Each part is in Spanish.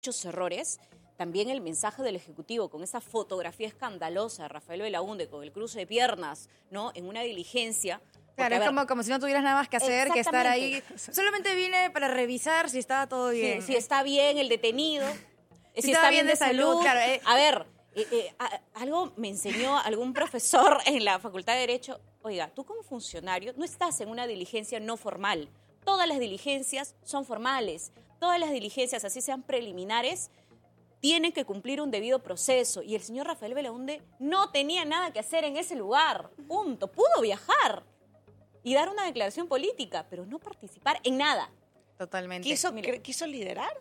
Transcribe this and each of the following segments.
muchos errores. También el mensaje del Ejecutivo con esa fotografía escandalosa de Rafael Belaúnde con el cruce de piernas, ¿no? En una diligencia. Claro, es como si no tuvieras nada más que hacer que estar ahí. Solamente vine para revisar si estaba todo bien. Si está bien el detenido, si está bien de salud. Claro, A ver, algo me enseñó algún profesor en la Facultad de Derecho. Oiga, tú como funcionario no estás en una diligencia no formal. Todas las diligencias son formales. Todas las diligencias, así sean preliminares, tienen que cumplir un debido proceso. Y el señor Rafael Belaúnde no tenía nada que hacer en ese lugar. Punto. Pudo viajar y dar una declaración política, pero no participar en nada. Totalmente. ¿Quiso liderar?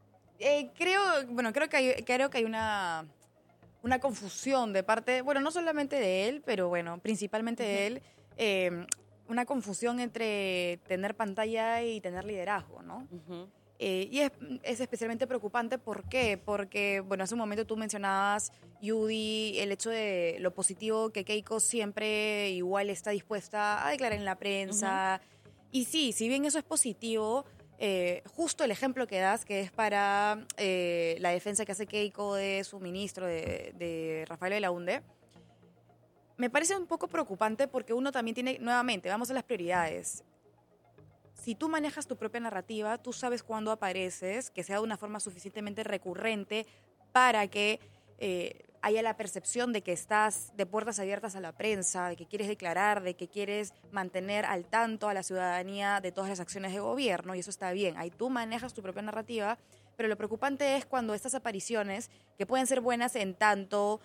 Creo que hay una confusión de parte, bueno, no solamente de él, pero bueno, principalmente de él, una confusión entre tener pantalla y tener liderazgo, ¿no? Y es especialmente preocupante, ¿por qué? Porque, bueno, hace un momento tú mencionabas, Judy, el hecho de lo positivo que Keiko siempre igual está dispuesta a declarar en la prensa. Y sí, si bien eso es positivo, justo el ejemplo que das, que es para la defensa que hace Keiko de su ministro, de Rafael Belaúnde, me parece un poco preocupante porque uno también tiene, nuevamente, vamos a las prioridades. Si tú manejas tu propia narrativa, tú sabes cuándo apareces, que sea de una forma suficientemente recurrente para que haya la percepción de que estás de puertas abiertas a la prensa, de que quieres declarar, de que quieres mantener al tanto a la ciudadanía de todas las acciones de gobierno, y eso está bien. Ahí tú manejas tu propia narrativa, pero lo preocupante es cuando estas apariciones, que pueden ser buenas en tanto,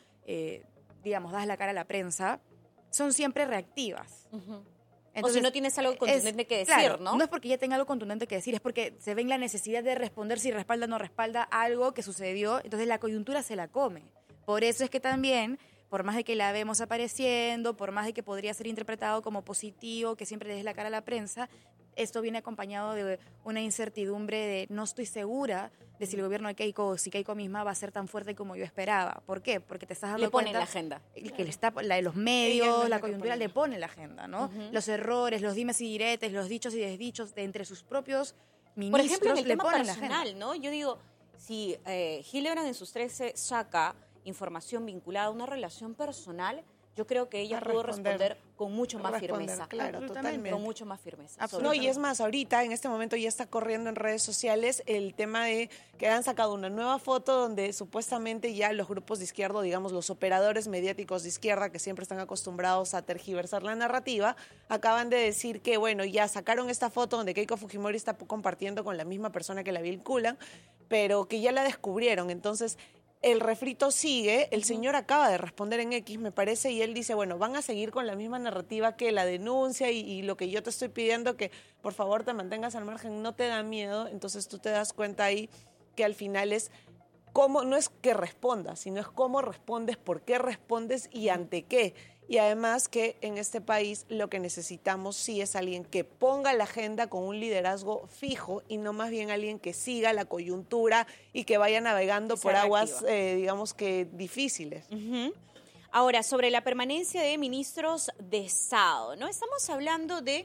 das la cara a la prensa, son siempre reactivas. Entonces, o si no tienes algo contundente que decir, claro, ¿no? No es porque ella tenga algo contundente que decir, es porque se ven la necesidad de responder si respalda o no respalda algo que sucedió, entonces la coyuntura se la come. Por eso es que también, por más de que la vemos apareciendo, por más de que podría ser interpretado como positivo, que siempre le des la cara a la prensa, esto viene acompañado de una incertidumbre de no estoy segura de si el gobierno de Keiko o si Keiko misma va a ser tan fuerte como yo esperaba. ¿Por qué? Porque te estás dando cuenta... Le ponen la agenda. Que los medios, la coyuntura le pone la agenda, ¿no? Los errores, los dimes y diretes, los dichos y desdichos de entre sus propios ministros. Por ejemplo, en el le tema ponen personal, la agenda. ¿no? Yo digo, si Hildebrand en sus 13 saca información vinculada a una relación personal, yo creo que ella pudo responder con mucho más firmeza. Claro, totalmente. Con mucho más firmeza. No, y es más, ahorita, en este momento ya está corriendo en redes sociales el tema de que han sacado una nueva foto donde supuestamente ya los grupos de izquierda, digamos los operadores mediáticos de izquierda que siempre están acostumbrados a tergiversar la narrativa, acaban de decir que, bueno, ya sacaron esta foto donde Keiko Fujimori está compartiendo con la misma persona que la vinculan, pero que ya la descubrieron. Entonces, el refrito sigue, el señor acaba de responder en X, me parece, y él dice, bueno, van a seguir con la misma narrativa que la denuncia y lo que yo te estoy pidiendo, que por favor te mantengas al margen, no te da miedo. Entonces tú te das cuenta ahí que al final es cómo, no es que respondas, sino es cómo respondes, por qué respondes y ante qué. Y además que en este país lo que necesitamos sí es alguien que ponga la agenda con un liderazgo fijo y no más bien alguien que siga la coyuntura y que vaya navegando por aguas, digamos que difíciles. Ahora, sobre la permanencia de ministros de Estado, ¿no? Estamos hablando de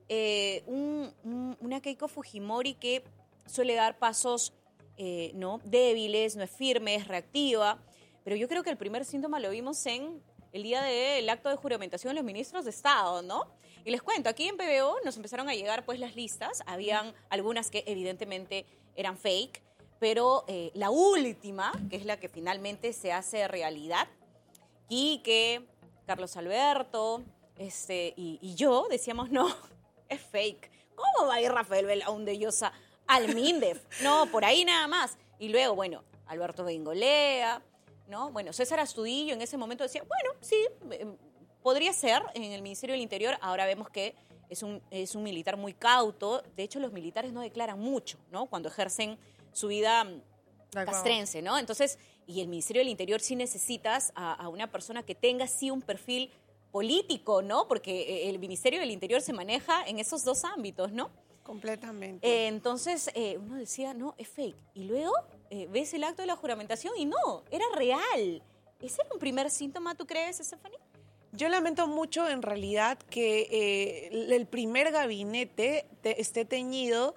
una Keiko Fujimori que suele dar pasos no débiles, no es firme, es reactiva, pero yo creo que el primer síntoma lo vimos en el día del acto de juramentación de los ministros de Estado, ¿no? Y les cuento, aquí en PBO nos empezaron a llegar pues las listas, habían algunas que evidentemente eran fake, pero la última, que es la que finalmente se hace realidad, Quique, Carlos Alberto y yo decíamos, no, es fake. ¿Cómo va a ir Rafael Belaúnde Llosa al MINDEF? No, por ahí nada más. Y luego, bueno, Alberto Bengolea, ¿no? Bueno, César Astudillo en ese momento decía, bueno, sí, podría ser en el Ministerio del Interior. Ahora vemos que es un militar muy cauto. De hecho, los militares no declaran mucho, ¿no? Cuando ejercen su vida castrense, ¿no? Entonces, y el Ministerio del Interior sí necesitas a una persona que tenga sí un perfil político, ¿no? Porque el Ministerio del Interior se maneja en esos dos ámbitos, ¿no? Completamente. Entonces, uno decía, no, es fake. Y luego ves el acto de la juramentación y no, era real. ¿Ese era un primer síntoma, tú crees, Estefanía? Yo lamento mucho, en realidad, que el primer gabinete esté teñido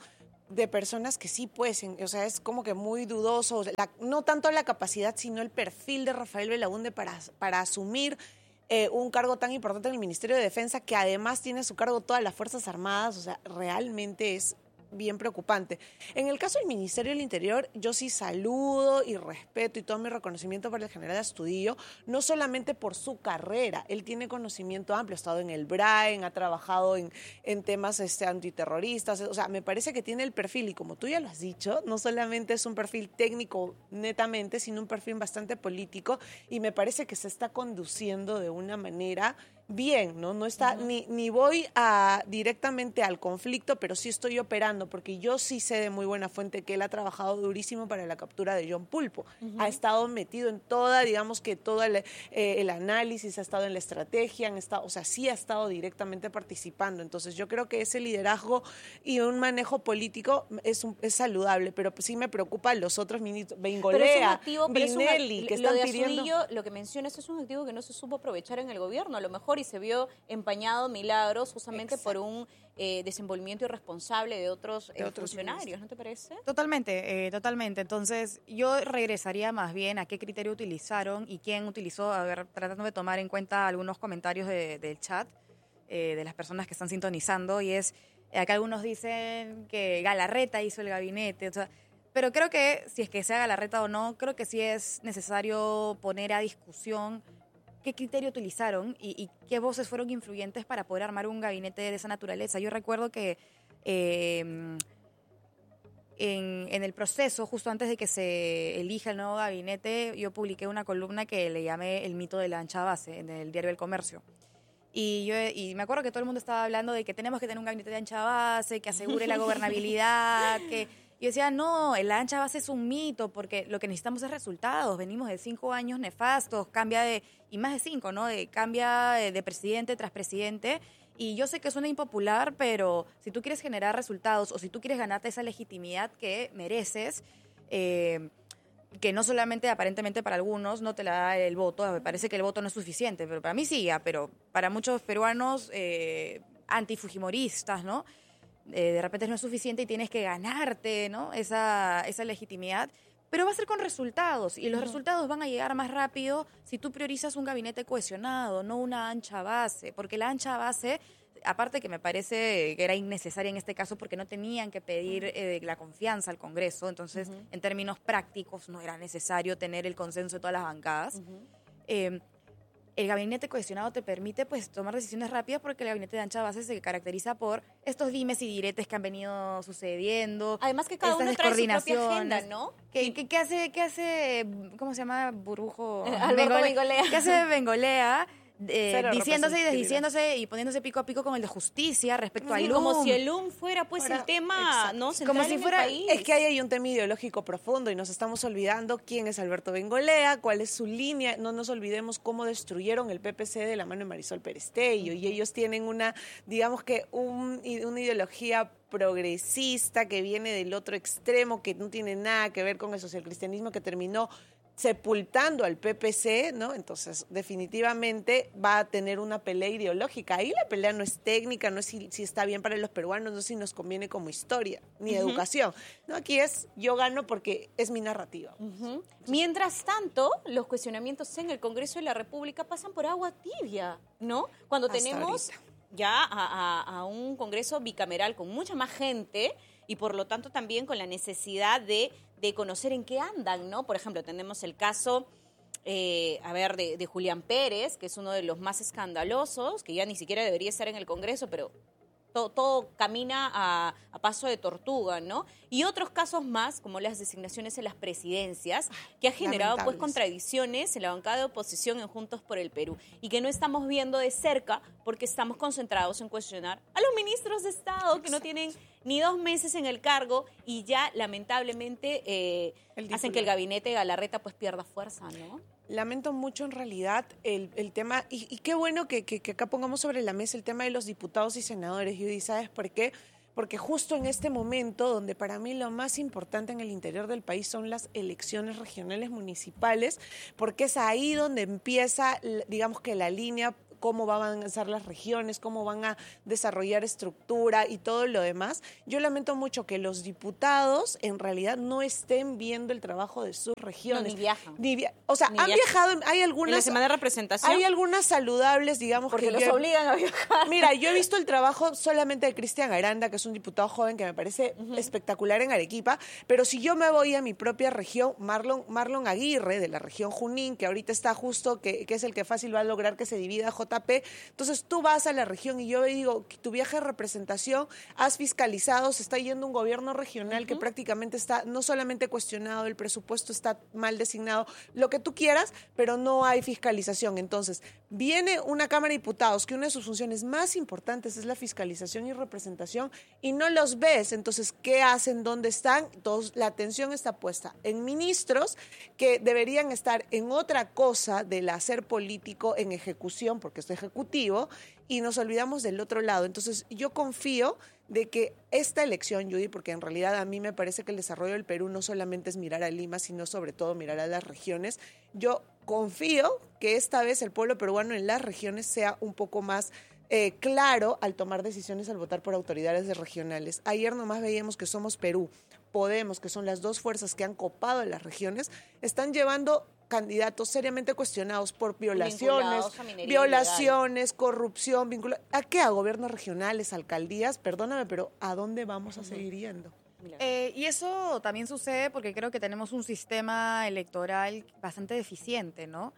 de personas que sí, pues, o sea, es como que muy dudoso, no tanto la capacidad, sino el perfil de Rafael Belaúnde para asumir un cargo tan importante en el Ministerio de Defensa, que además tiene a su cargo todas las Fuerzas Armadas. O sea, realmente es bien preocupante. En el caso del Ministerio del Interior, yo sí saludo y respeto y todo mi reconocimiento para el general Astudillo, no solamente por su carrera, él tiene conocimiento amplio, ha estado en el BRAEN, ha trabajado en temas antiterroristas, o sea, me parece que tiene el perfil, y como tú ya lo has dicho, no solamente es un perfil técnico netamente, sino un perfil bastante político, y me parece que se está conduciendo de una manera bien, ¿no? No está, ni voy directamente al conflicto, pero sí estoy operando, porque yo sí sé de muy buena fuente que él ha trabajado durísimo para la captura de John Pulpo. Ha estado metido en digamos que todo el análisis, ha estado en la estrategia, o sea, sí ha estado directamente participando. Entonces yo creo que ese liderazgo y un manejo político es saludable, pero sí me preocupa los otros ministros, Bengolea, Vinelli, que están pidiendo... Astudillo, lo que mencionas, es un activo que no se supo aprovechar en el gobierno, a lo mejor, y se vio empañado Milagros justamente por un desenvolvimiento irresponsable de otros funcionarios, ¿no te parece? Totalmente, totalmente. Entonces, yo regresaría más bien a qué criterio utilizaron y quién utilizó, a ver, tratando de tomar en cuenta algunos comentarios del chat de las personas que están sintonizando, y es, acá algunos dicen que Galarreta hizo el gabinete, o sea, pero creo que, si es que sea Galarreta o no, creo que sí es necesario poner a discusión qué criterio utilizaron y qué voces fueron influyentes para poder armar un gabinete de esa naturaleza. Yo recuerdo que en el proceso, justo antes de que se elija el nuevo gabinete, yo publiqué una columna que le llamé El mito de la ancha base en el diario El Comercio. Y me acuerdo que todo el mundo estaba hablando de que tenemos que tener un gabinete de ancha base, que asegure la gobernabilidad, que... Yo decía, no, la ancha base es un mito, porque lo que necesitamos es resultados. Venimos de 5 años nefastos, y más de 5, ¿no? Cambia de presidente tras presidente. Y yo sé que suena impopular, pero si tú quieres generar resultados o si tú quieres ganarte esa legitimidad que mereces, que no solamente aparentemente para algunos no te la da el voto, me parece que el voto no es suficiente, pero para mí sí, pero para muchos peruanos antifujimoristas, ¿no? De repente no es suficiente y tienes que ganarte, ¿no? esa legitimidad, pero va a ser con resultados, y los resultados van a llegar más rápido si tú priorizas un gabinete cohesionado, no una ancha base, porque la ancha base, aparte que me parece que era innecesaria en este caso porque no tenían que pedir la confianza al Congreso, entonces en términos prácticos no era necesario tener el consenso de todas las bancadas. El gabinete cohesionado te permite, pues, tomar decisiones rápidas, porque el gabinete de ancha base se caracteriza por estos dimes y diretes que han venido sucediendo. Además que cada uno trae su propia agenda, ¿no? ¿Qué hace, cómo se llama, Burbujo? Alberto Bengolea. ¿Qué hace Bengolea? Diciéndose y desdiciéndose y poniéndose pico a pico con el de justicia respecto al LUM. Como si el LUM fuera pues el tema, ¿no? Como si fuera, el país. Es que ahí hay un tema ideológico profundo y nos estamos olvidando quién es Alberto Bengolea, cuál es su línea. No nos olvidemos cómo destruyeron el PPC de la mano de Marisol Perestello, y ellos tienen digamos que una ideología progresista que viene del otro extremo, que no tiene nada que ver con el socialcristianismo, que terminó sepultando al PPC, ¿no? Entonces, definitivamente va a tener una pelea ideológica. Ahí la pelea no es técnica, no es si está bien para los peruanos, no es si nos conviene como historia, ni educación. No, aquí es yo gano porque es mi narrativa. Mientras tanto, los cuestionamientos en el Congreso de la República pasan por agua tibia, ¿no? Cuando Hasta tenemos ahorita ya a un Congreso bicameral con mucha más gente, y por lo tanto también con la necesidad de conocer en qué andan, ¿no? Por ejemplo, tenemos el caso, de Julián Pérez, que es uno de los más escandalosos, que ya ni siquiera debería estar en el Congreso, pero todo camina a paso de tortuga, ¿no? Y otros casos más, como las designaciones en las presidencias, que ha generado pues contradicciones en la bancada de oposición en Juntos por el Perú, y que no estamos viendo de cerca porque estamos concentrados en cuestionar a los ministros de Estado que no tienen ni 2 meses en el cargo y ya lamentablemente hacen que el gabinete de Galarreta pues pierda fuerza, ¿no? Lamento mucho en realidad el tema, y qué bueno que acá pongamos sobre la mesa el tema de los diputados y senadores, Judy, ¿sabes por qué? Porque justo en este momento, donde para mí lo más importante en el interior del país son las elecciones regionales municipales, porque es ahí donde empieza, digamos que la línea cómo van a avanzar las regiones, cómo van a desarrollar estructura y todo lo demás. Yo lamento mucho que los diputados en realidad no estén viendo el trabajo de sus regiones. No, ni viajan. O sea, Ni han viajan. viajado, hay En la algunas... semana de representación. Hay algunas saludables, digamos, porque que los yo- obligan a viajar. Mira, yo he visto el trabajo solamente de Cristian Aranda, que es un diputado joven que me parece espectacular en Arequipa, pero si yo me voy a mi propia región, Marlon Aguirre, de la región Junín, que ahorita está justo, que es el que fácil va a lograr que se divida JP, entonces tú vas a la región y yo digo, tu viaje de representación, has fiscalizado, se está yendo un gobierno regional que prácticamente está no solamente cuestionado, el presupuesto está mal designado, lo que tú quieras, pero no hay fiscalización. Entonces, viene una Cámara de Diputados que una de sus funciones más importantes es la fiscalización y representación y no los ves. Entonces, ¿qué hacen? ¿Dónde están? Entonces, la atención está puesta en ministros que deberían estar en otra cosa del hacer político, en ejecución, porque es ejecutivo, y nos olvidamos del otro lado. Entonces, yo confío de que esta elección, Judy, porque en realidad a mí me parece que el desarrollo del Perú no solamente es mirar a Lima, sino sobre todo mirar a las regiones. Yo confío que esta vez el pueblo peruano en las regiones sea un poco más claro al tomar decisiones al votar por autoridades regionales. Ayer nomás veíamos que Somos Perú, Podemos, que son las dos fuerzas que han copado en las regiones, están llevando candidatos seriamente cuestionados por violaciones, Vinculados a minería corrupción, ¿a qué? A gobiernos regionales, alcaldías, perdóname, pero ¿a dónde vamos a seguir yendo? Y eso también sucede porque creo que tenemos un sistema electoral bastante deficiente, ¿no?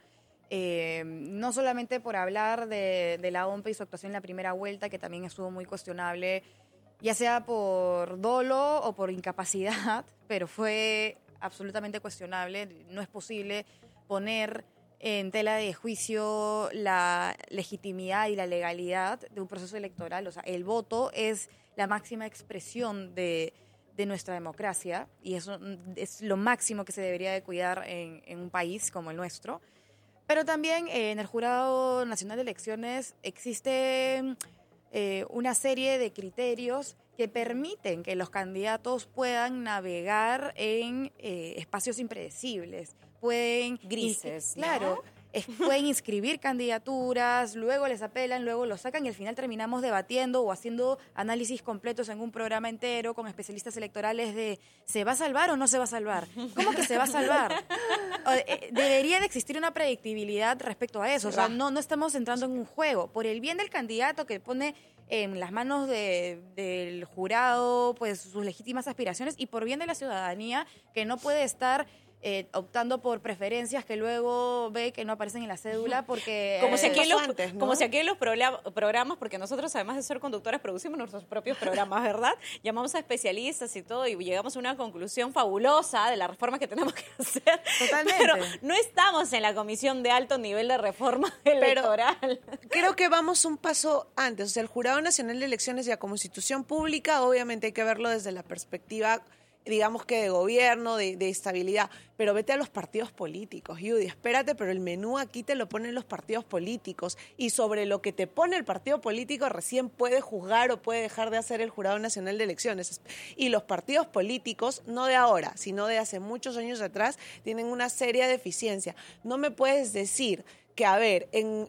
No solamente por hablar de la OMP y su actuación en la primera vuelta, que también estuvo muy cuestionable, ya sea por dolo o por incapacidad, pero fue absolutamente cuestionable. No es posible poner en tela de juicio la legitimidad y la legalidad de un proceso electoral. O sea, el voto es la máxima expresión de nuestra democracia y eso es lo máximo que se debería de cuidar en un país como el nuestro. Pero también en el Jurado Nacional de Elecciones existe una serie de criterios que permiten que los candidatos puedan navegar en espacios impredecibles. Pueden Grises, ¿no? Claro, pueden inscribir candidaturas, luego les apelan, luego los sacan y al final terminamos debatiendo o haciendo análisis completos en un programa entero con especialistas electorales de ¿se va a salvar o no se va a salvar? ¿Cómo que se va a salvar? Debería de existir una predictibilidad respecto a eso. O sea, no estamos entrando en un juego. Por el bien del candidato que pone en las manos del jurado pues sus legítimas aspiraciones y por bien de la ciudadanía que no puede estar optando por preferencias que luego ve que no aparecen en la cédula porque... Como si aquí en los, antes, ¿no? como si aquí en los programas, porque nosotros además de ser conductores producimos nuestros propios programas, ¿verdad? Llamamos a especialistas y todo y llegamos a una conclusión fabulosa de la reforma que tenemos que hacer. Totalmente. Pero no estamos en la comisión de alto nivel de reforma electoral. Creo que vamos un paso antes. O sea, el Jurado Nacional de Elecciones ya como institución pública, obviamente hay que verlo desde la perspectiva, digamos que de gobierno, de estabilidad, pero vete a los partidos políticos, Judy, espérate, pero el menú aquí te lo ponen los partidos políticos y sobre lo que te pone el partido político recién puede juzgar o puede dejar de hacer el Jurado Nacional de Elecciones. Y los partidos políticos, no de ahora, sino de hace muchos años atrás, tienen una seria deficiencia. No me puedes decir que, a ver,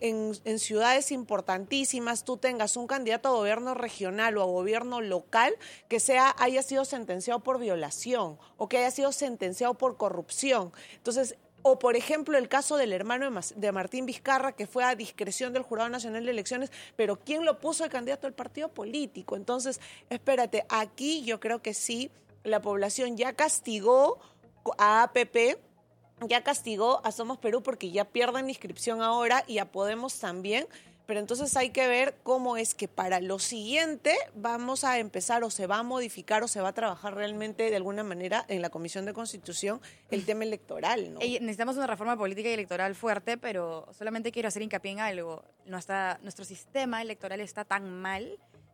en ciudades importantísimas tú tengas un candidato a gobierno regional o a gobierno local que haya sido sentenciado por violación o que haya sido sentenciado por corrupción. Entonces, o por ejemplo el caso del hermano de Martín Vizcarra, que fue a discreción del Jurado Nacional de Elecciones, pero ¿quién lo puso de candidato al partido político? Entonces, espérate, aquí yo creo que sí, la población ya castigó a APP, ya castigó a Somos Perú porque ya pierden la inscripción ahora y a Podemos también, pero entonces hay que ver cómo es que para lo siguiente vamos a empezar o se va a modificar o se va a trabajar realmente de alguna manera en la Comisión de Constitución el tema electoral, ¿no? Necesitamos una reforma política y electoral fuerte, pero solamente quiero hacer hincapié en algo. Nuestro sistema electoral está tan mal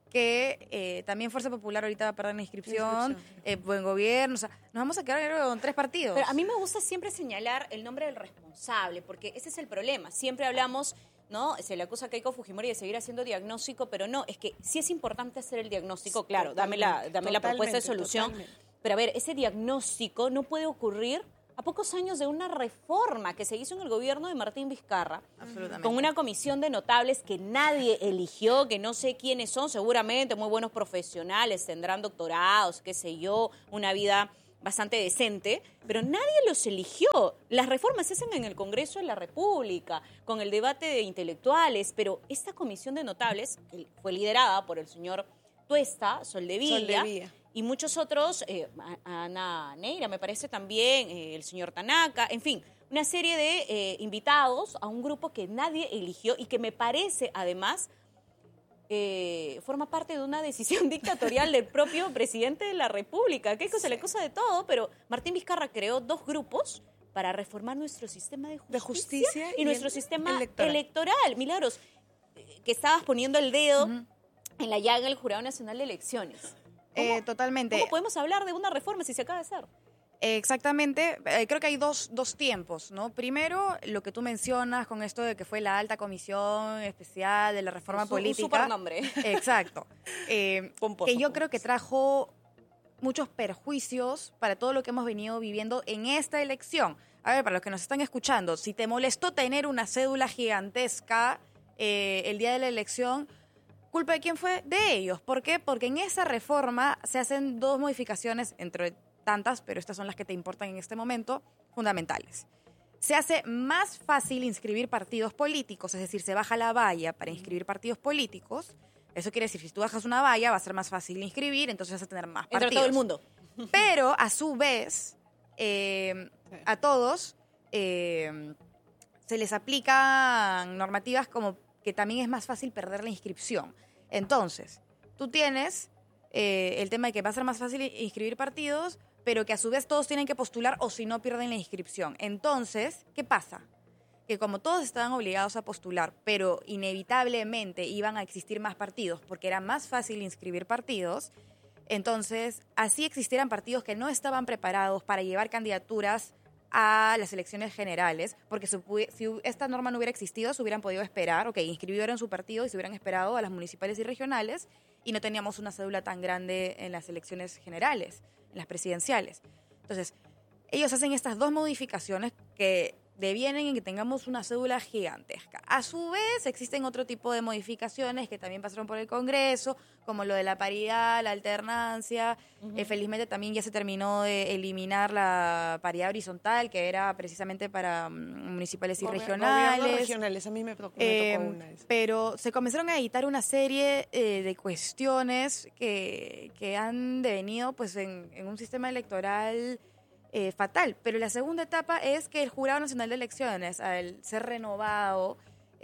que también Fuerza Popular ahorita va a perder la inscripción, Buen Gobierno, o sea, nos vamos a quedar con 3 partidos. Pero a mí me gusta siempre señalar el nombre del responsable, porque ese es el problema. Siempre hablamos, ¿no? Se le acusa a Keiko Fujimori de seguir haciendo diagnóstico, pero no, es que sí es importante hacer el diagnóstico, claro, dame la propuesta de solución. Totalmente. Pero a ver, ese diagnóstico no puede ocurrir a pocos años de una reforma que se hizo en el gobierno de Martín Vizcarra, Absolutamente. con una comisión de notables que nadie eligió, que no sé quiénes son, seguramente muy buenos profesionales, tendrán doctorados, qué sé yo, una vida bastante decente, pero nadie los eligió. Las reformas se hacen en el Congreso de la República, con el debate de intelectuales, pero esta comisión de notables que fue liderada por el señor Tuesta, Soldevilla, y muchos otros, Ana Neira, me parece también, el señor Tanaka, en fin, una serie de invitados a un grupo que nadie eligió y que me parece, además, forma parte de una decisión dictatorial del propio presidente de la República. Keiko se le acusa de todo, pero Martín Vizcarra creó 2 grupos para reformar nuestro sistema de justicia y nuestro sistema electoral. Milagros, que estabas poniendo el dedo en la llaga del Jurado Nacional de Elecciones. Totalmente. ¿Cómo podemos hablar de una reforma si se acaba de hacer? Exactamente, creo que hay dos tiempos, ¿no? Primero, lo que tú mencionas con esto de que fue la alta comisión especial de la reforma política. Un supernombre. Exacto. Pomposo, que yo creo que trajo muchos perjuicios para todo lo que hemos venido viviendo en esta elección. A ver, para los que nos están escuchando, si te molestó tener una cédula gigantesca el día de la elección, ¿culpa de quién fue? De ellos. ¿Por qué? Porque en esa reforma se hacen 2 modificaciones, entre tantas, pero estas son las que te importan en este momento, fundamentales. Se hace más fácil inscribir partidos políticos, es decir, se baja la valla para inscribir partidos políticos. Eso quiere decir, si tú bajas una valla, va a ser más fácil inscribir, entonces vas a tener más partidos. Entre todo el mundo. Pero, a su vez, a todos se les aplican normativas como que también es más fácil perder la inscripción. Entonces, tú tienes el tema de que va a ser más fácil inscribir partidos, pero que a su vez todos tienen que postular o si no pierden la inscripción. Entonces, ¿qué pasa? Que como todos estaban obligados a postular, pero inevitablemente iban a existir más partidos porque era más fácil inscribir partidos, entonces así existieran partidos que no estaban preparados para llevar candidaturas a las elecciones generales, porque si esta norma no hubiera existido, se hubieran podido esperar, inscribieron su partido y se hubieran esperado a las municipales y regionales y no teníamos una cédula tan grande en las elecciones generales, en las presidenciales. Entonces, ellos hacen estas 2 modificaciones que devienen en que tengamos una cédula gigantesca. A su vez, existen otro tipo de modificaciones que también pasaron por el Congreso, como lo de la paridad, la alternancia. Felizmente también ya se terminó de eliminar la paridad horizontal, que era precisamente para municipales y regionales. Gobiernos regionales, a mí me tocó una. Pero se comenzaron a editar una serie de cuestiones que han devenido pues, en un sistema electoral fatal. Pero la segunda etapa es que el Jurado Nacional de Elecciones, al ser renovado,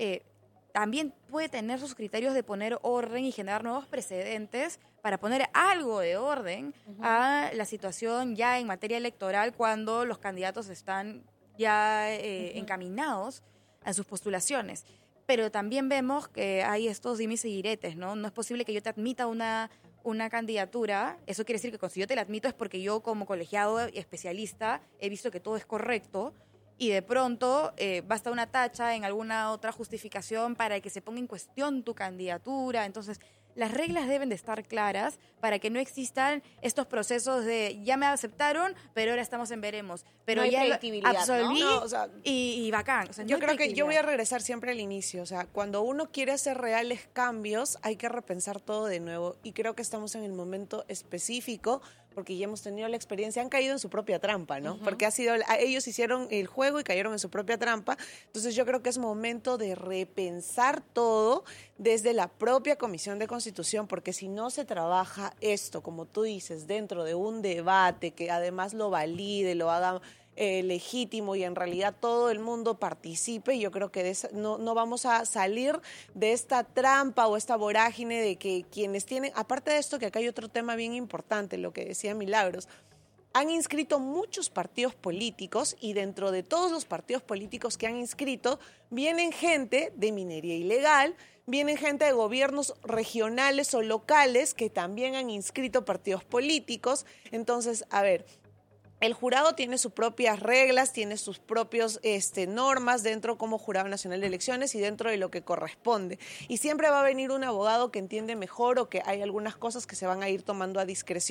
también puede tener sus criterios de poner orden y generar nuevos precedentes para poner algo de orden a la situación ya en materia electoral cuando los candidatos están ya encaminados a sus postulaciones. Pero también vemos que hay estos dimes y diretes, ¿no? No es posible que yo te admita una candidatura. Eso quiere decir que si yo te la admito es porque yo como colegiado y especialista he visto que todo es correcto y de pronto basta una tacha en alguna otra justificación para que se ponga en cuestión tu candidatura. Entonces, las reglas deben de estar claras para que no existan estos procesos de ya me aceptaron, pero ahora estamos en veremos. Pero no hay ya predictibilidad, absolví, ¿no? O sea, y bacán. O sea, yo no hay creo que yo voy a predictibilidad. regresar siempre al inicio. O sea, cuando uno quiere hacer reales cambios, hay que repensar todo de nuevo. Y creo que estamos en el momento específico, porque ya hemos tenido la experiencia, han caído en su propia trampa, ¿no? Porque ellos hicieron el juego y cayeron en su propia trampa. Entonces yo creo que es momento de repensar todo desde la propia Comisión de Constitución, porque si no se trabaja esto, como tú dices, dentro de un debate que además lo valide, lo haga legítimo y en realidad todo el mundo participe, yo creo que no vamos a salir de esta trampa o esta vorágine de que quienes tienen, aparte de esto, que acá hay otro tema bien importante, lo que decía Milagros, han inscrito muchos partidos políticos y dentro de todos los partidos políticos que han inscrito vienen gente de minería ilegal, vienen gente de gobiernos regionales o locales que también han inscrito partidos políticos. Entonces, a ver, el jurado tiene sus propias reglas, tiene sus propias normas dentro como Jurado Nacional de Elecciones y dentro de lo que corresponde. Y siempre va a venir un abogado que entiende mejor o que hay algunas cosas que se van a ir tomando a discreción.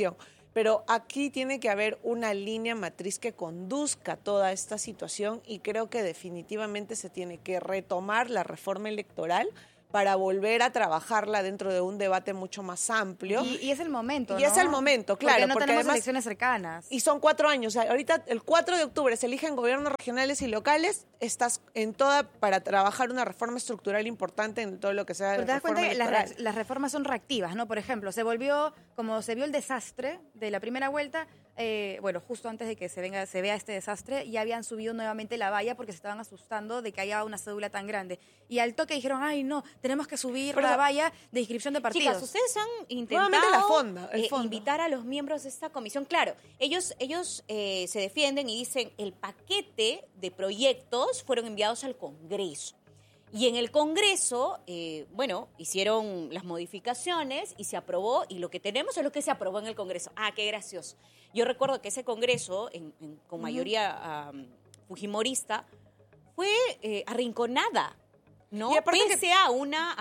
Pero aquí tiene que haber una línea matriz que conduzca toda esta situación y creo que definitivamente se tiene que retomar la reforma electoral para volver a trabajarla dentro de un debate mucho más amplio. Y es el momento, Y ¿no? es el momento, claro. Porque no tenemos además, elecciones cercanas. y son 4 años. O sea, ahorita el 4 de octubre se eligen gobiernos regionales y locales. Estás en toda para trabajar una reforma estructural importante en todo lo que sea de Pero te das reforma cuenta que electoral. las reformas son reactivas, ¿no? Por ejemplo, como se vio el desastre de la primera vuelta, justo antes de que se vea este desastre, ya habían subido nuevamente la valla porque se estaban asustando de que haya una cédula tan grande. Y al toque dijeron, ay, no, tenemos que subir la valla de inscripción de partidos. Chicas, ustedes han intentado Nuevamente el fondo. invitar a los miembros de esta comisión. Claro, ellos se defienden y dicen el paquete de proyectos fueron enviados al Congreso. Y en el Congreso, hicieron las modificaciones y se aprobó, y lo que tenemos es lo que se aprobó en el Congreso. Ah, qué gracioso. Yo recuerdo que ese Congreso, con mayoría fujimorista, fue arrinconada, ¿no? Y aparte Pese a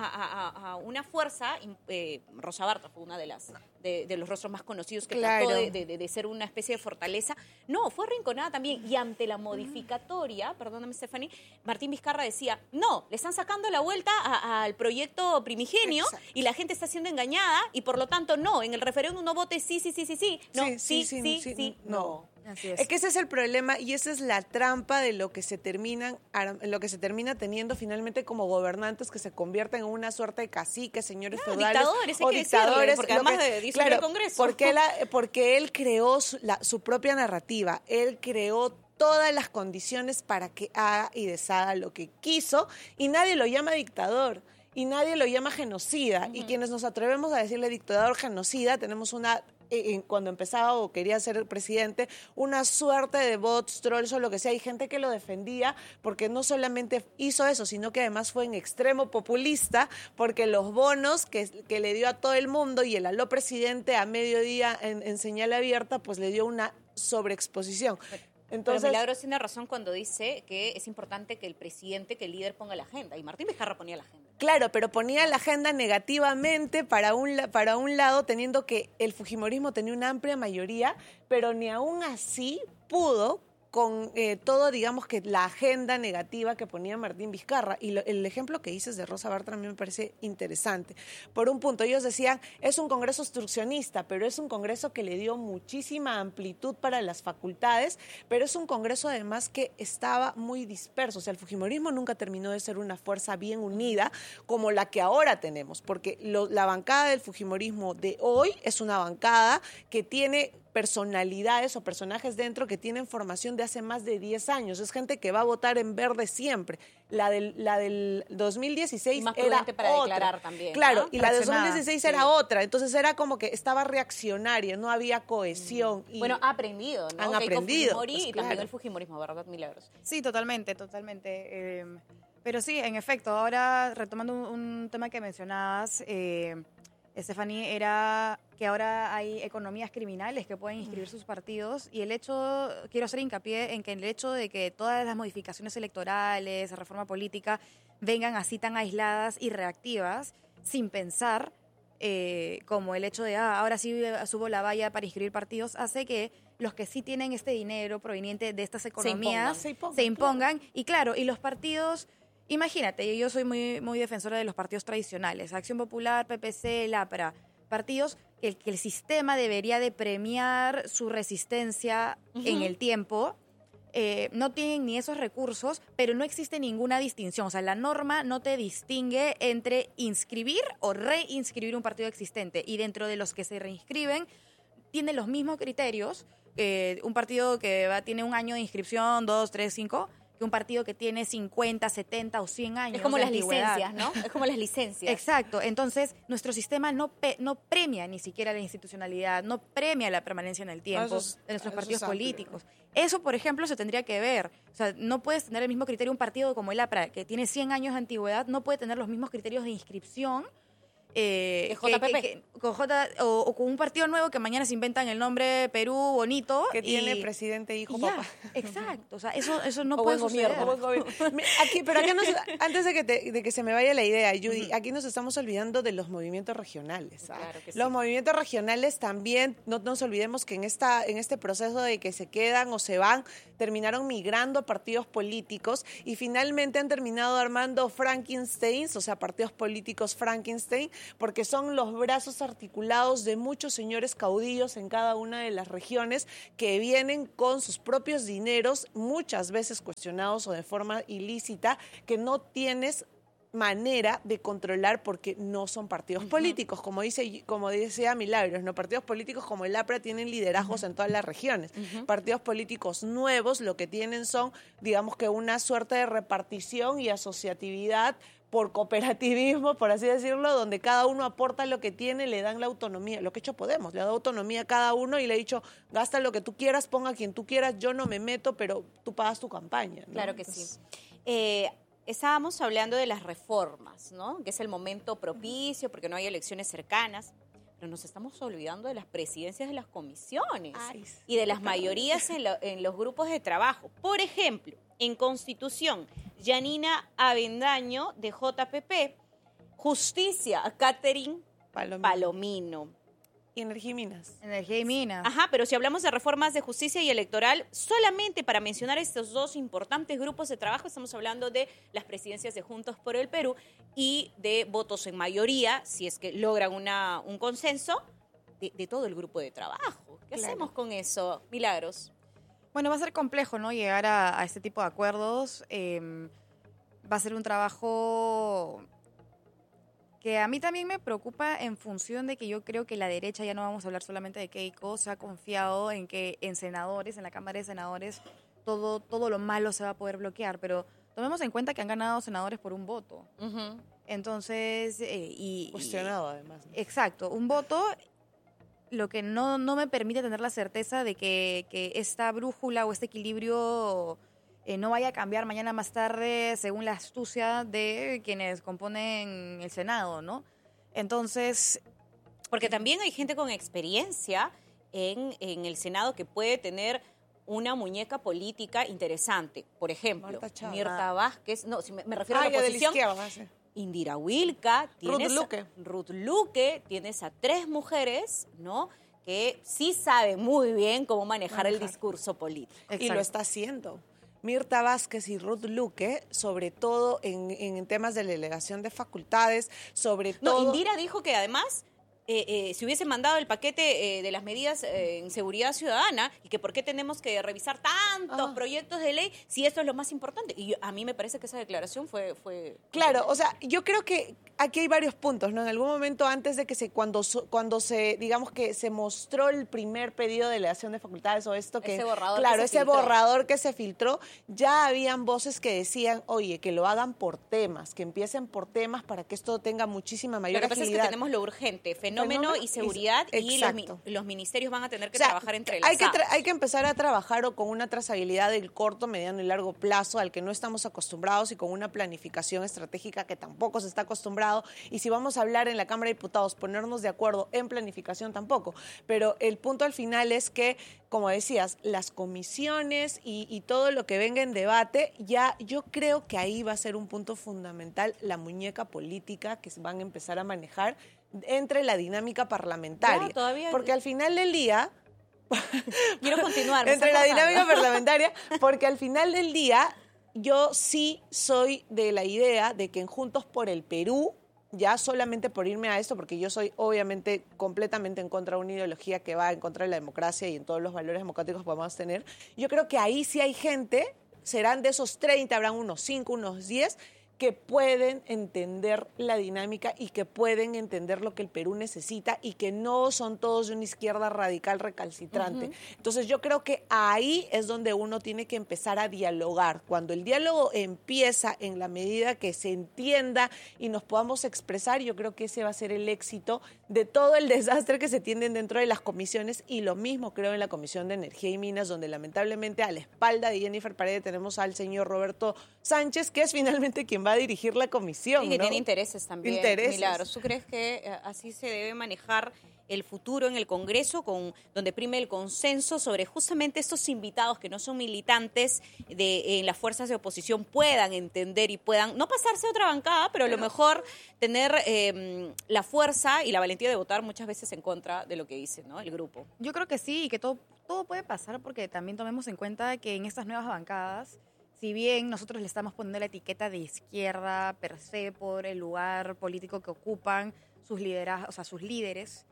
una fuerza, Rosa Bartra fue una de los rostros más conocidos que Claro. trató de ser una especie de fortaleza. No, fue arrinconada también. Y ante la modificatoria, perdóname, Stephanie, Martín Vizcarra decía, no, le están sacando la vuelta al proyecto primigenio. Exacto. Y la gente está siendo engañada y por lo tanto no, en el referéndum no vote sí, no, sí, no. Así es. Es que ese es el problema y esa es la trampa de lo que se termina teniendo finalmente como gobernantes que se convierten en una suerte de caciques, señores feudales dictadores, hay o que decirle, dictadores. porque además de disolver el Congreso. Porque él creó su propia narrativa, él creó todas las condiciones para que haga y deshaga lo que quiso y nadie lo llama dictador. Y nadie lo llama genocida. Y quienes nos atrevemos a decirle dictador, genocida, tenemos cuando empezaba o quería ser presidente, una suerte de bots, trolls o lo que sea. Hay gente que lo defendía porque no solamente hizo eso, sino que además fue en extremo populista porque los bonos que le dio a todo el mundo y el aló presidente a mediodía en señal abierta, pues le dio una sobreexposición. Entonces, pero Milagros tiene razón cuando dice que es importante que el líder ponga la agenda. Y Martín Vizcarra ponía la agenda. claro, pero ponía la agenda negativamente para un lado, teniendo que el fujimorismo tenía una amplia mayoría, pero ni aún así pudo con todo, digamos, que la agenda negativa que ponía Martín Vizcarra. Y el ejemplo que dices de Rosa Bartra a mí me parece interesante. Por un punto, ellos decían, es un congreso obstruccionista, pero es un congreso que le dio muchísima amplitud para las facultades, pero es un congreso además que estaba muy disperso. O sea, el fujimorismo nunca terminó de ser una fuerza bien unida como la que ahora tenemos, porque la bancada del fujimorismo de hoy es una bancada que tiene personalidades o personajes dentro que tienen formación de hace más de 10 años. Es gente que va a votar en verde siempre. La del 2016 y más era prudente para otra. declarar también. Claro, ¿no? y la del Reaccionada, 2016 sí. era otra. Entonces era como que estaba reaccionaria, no había cohesión. Y Bueno, ha aprendido, ¿no? han Keiko aprendido, Fujimori pues, y también claro. el fujimorismo, ¿verdad, Milagros? Sí, totalmente. Pero sí, en efecto, ahora retomando un tema que mencionabas, Stephanie, era que ahora hay economías criminales que pueden inscribir sus partidos y quiero hacer hincapié en que el hecho de que todas las modificaciones electorales, reforma política, vengan así tan aisladas y reactivas, sin pensar, como el hecho de, ahora sí subo la valla para inscribir partidos, hace que los que sí tienen este dinero proveniente de estas economías Se impongan. Y claro, y los partidos... Imagínate, yo soy muy, muy defensora de los partidos tradicionales, Acción Popular, PPC, LAPRA, partidos que el sistema debería de premiar su resistencia en el tiempo. No tienen ni esos recursos, pero no existe ninguna distinción. O sea, la norma no te distingue entre inscribir o reinscribir un partido existente. Y dentro de los que se reinscriben, tiene los mismos criterios. Un partido que tiene un año de inscripción, 2, 3, 5... que un partido que tiene 50, 70 o 100 años. Es como de las antigüedad. licencias, ¿no? Es como las licencias. Exacto. Entonces, nuestro sistema no premia ni siquiera la institucionalidad, no premia la permanencia en el tiempo de nuestros partidos políticos. Eso, por ejemplo, se tendría que ver. O sea, no puedes tener el mismo criterio un partido como el APRA, que tiene 100 años de antigüedad, no puede tener los mismos criterios de inscripción ¿De JPP? O con un partido nuevo que mañana se inventan el nombre Perú bonito. Que tiene presidente, hijo, y ya, papá. exacto. O sea, eso no O puede buen suceder. gobierno. Pero antes de que se me vaya la idea, Judy, aquí nos estamos olvidando de los movimientos regionales. ¿Ah? Claro que sí. Los movimientos regionales también, no nos olvidemos que en este proceso de que se quedan o se van, terminaron migrando a partidos políticos y finalmente han terminado armando Frankensteins, o sea, partidos políticos Frankenstein, porque son los brazos articulados de muchos señores caudillos en cada una de las regiones que vienen con sus propios dineros, muchas veces cuestionados o de forma ilícita, que no tienes manera de controlar porque no son partidos políticos, como decía Milagros, no, partidos políticos como el APRA tienen liderazgos en todas las regiones. Partidos políticos nuevos lo que tienen son, digamos que una suerte de repartición y asociatividad por cooperativismo, por así decirlo, donde cada uno aporta lo que tiene, le dan la autonomía, lo que ha hecho Podemos, le ha dado autonomía a cada uno y le ha dicho, gasta lo que tú quieras, ponga a quien tú quieras, yo no me meto, pero tú pagas tu campaña, ¿no? Claro que Entonces, sí. Estábamos hablando de las reformas, ¿no? Que es el momento propicio porque no hay elecciones cercanas, pero nos estamos olvidando de las presidencias de las comisiones Ay, sí. y de las mayorías en los grupos de trabajo. Por ejemplo, en Constitución, Yanina Avendaño de JPP, Justicia, Catherine Palomino. Y Energía y Minas. Energía y minas. Ajá, pero si hablamos de reformas de justicia y electoral, solamente para mencionar estos dos importantes grupos de trabajo, estamos hablando de las presidencias de Juntos por el Perú y de votos en mayoría, si es que logran un consenso, de todo el grupo de trabajo. ¿Qué hacemos con eso, Milagros? Bueno, va a ser complejo, ¿no? Llegar a este tipo de acuerdos. Va a ser un trabajo que a mí también me preocupa en función de que yo creo que la derecha, ya no vamos a hablar solamente de Keiko, se ha confiado en que en senadores, en la Cámara de Senadores, todo lo malo se va a poder bloquear, pero tomemos en cuenta que han ganado senadores por un voto. Entonces, Cuestionado, además, ¿no? Exacto, un voto, lo que no me permite tener la certeza de que esta brújula o este equilibrio no vaya a cambiar mañana más tarde según la astucia de quienes componen el Senado, ¿no? Entonces, Porque también hay gente con experiencia en el Senado que puede tener una muñeca política interesante. Por ejemplo, Marta Chávez. Mirta Vázquez, no, si me refiero a la ya de la oposición, izquierda, sí. Indira Wilca, Ruth Luque, tienes a 3 mujeres, ¿no? Que sí saben muy bien cómo manejar el discurso político. Y exacto. lo está haciendo. Mirta Vázquez y Ruth Luque, sobre todo en temas de delegación de facultades, sobre todo... No, Indira dijo que además si hubiese mandado el paquete de las medidas en seguridad ciudadana y que por qué tenemos que revisar tantos proyectos de ley si esto es lo más importante. Y a mí me parece que esa declaración fue... Claro, o sea, yo creo que aquí hay varios puntos, ¿no? En algún momento antes de que cuando se, digamos que se mostró el primer pedido de delegación de facultades o esto que... Ese borrador claro, que se ese filtró. borrador que se filtró, ya habían voces que decían, oye, que lo hagan por temas, que empiecen por temas para que esto tenga muchísima mayor Lo que pasa es que agilidad. tenemos lo urgente, fenómeno y y seguridad, y exacto. los ministerios van a tener que O sea, trabajar entre hay que empezar a trabajar con una trazabilidad del corto, mediano y largo plazo al que no estamos acostumbrados y con una planificación estratégica que tampoco se está acostumbrado. Y si vamos a hablar en la Cámara de Diputados, ponernos de acuerdo en planificación tampoco. Pero el punto al final es que, como decías, las comisiones y todo lo que venga en debate, ya yo creo que ahí va a ser un punto fundamental la muñeca política que se van a empezar a manejar entre la dinámica parlamentaria. Ya, todavía- Porque al final del día... Quiero continuar. me entre está la cortando. dinámica parlamentaria, porque al final del día yo sí soy de la idea de que en Juntos por el Perú, ya solamente por irme a esto, porque yo soy obviamente completamente en contra de una ideología que va en contra de la democracia y en todos los valores democráticos que podemos tener, yo creo que ahí sí hay gente, serán de esos 30, habrán unos 5, unos 10, que pueden entender la dinámica y que pueden entender lo que el Perú necesita y que no son todos de una izquierda radical recalcitrante. Entonces yo creo que ahí es donde uno tiene que empezar a dialogar. Cuando el diálogo empieza en la medida que se entienda y nos podamos expresar, yo creo que ese va a ser el éxito de todo el desastre que se tienen dentro de las comisiones y lo mismo creo en la Comisión de Energía y Minas, donde lamentablemente a la espalda de Jennifer Paredes tenemos al señor Roberto Sánchez, que es finalmente quien va va a dirigir la comisión, Y que ¿no? tiene intereses también. Intereses. Milagros, ¿tú crees que así se debe manejar el futuro en el Congreso, donde prime el consenso sobre justamente estos invitados que no son militantes en las fuerzas de oposición puedan entender y puedan no pasarse a otra bancada, pero a lo mejor tener la fuerza y la valentía de votar muchas veces en contra de lo que dice, ¿no?, el grupo? Yo creo que sí, y que todo puede pasar porque también tomemos en cuenta que en estas nuevas bancadas, si bien nosotros le estamos poniendo la etiqueta de izquierda per se por el lugar político que ocupan sus líderes,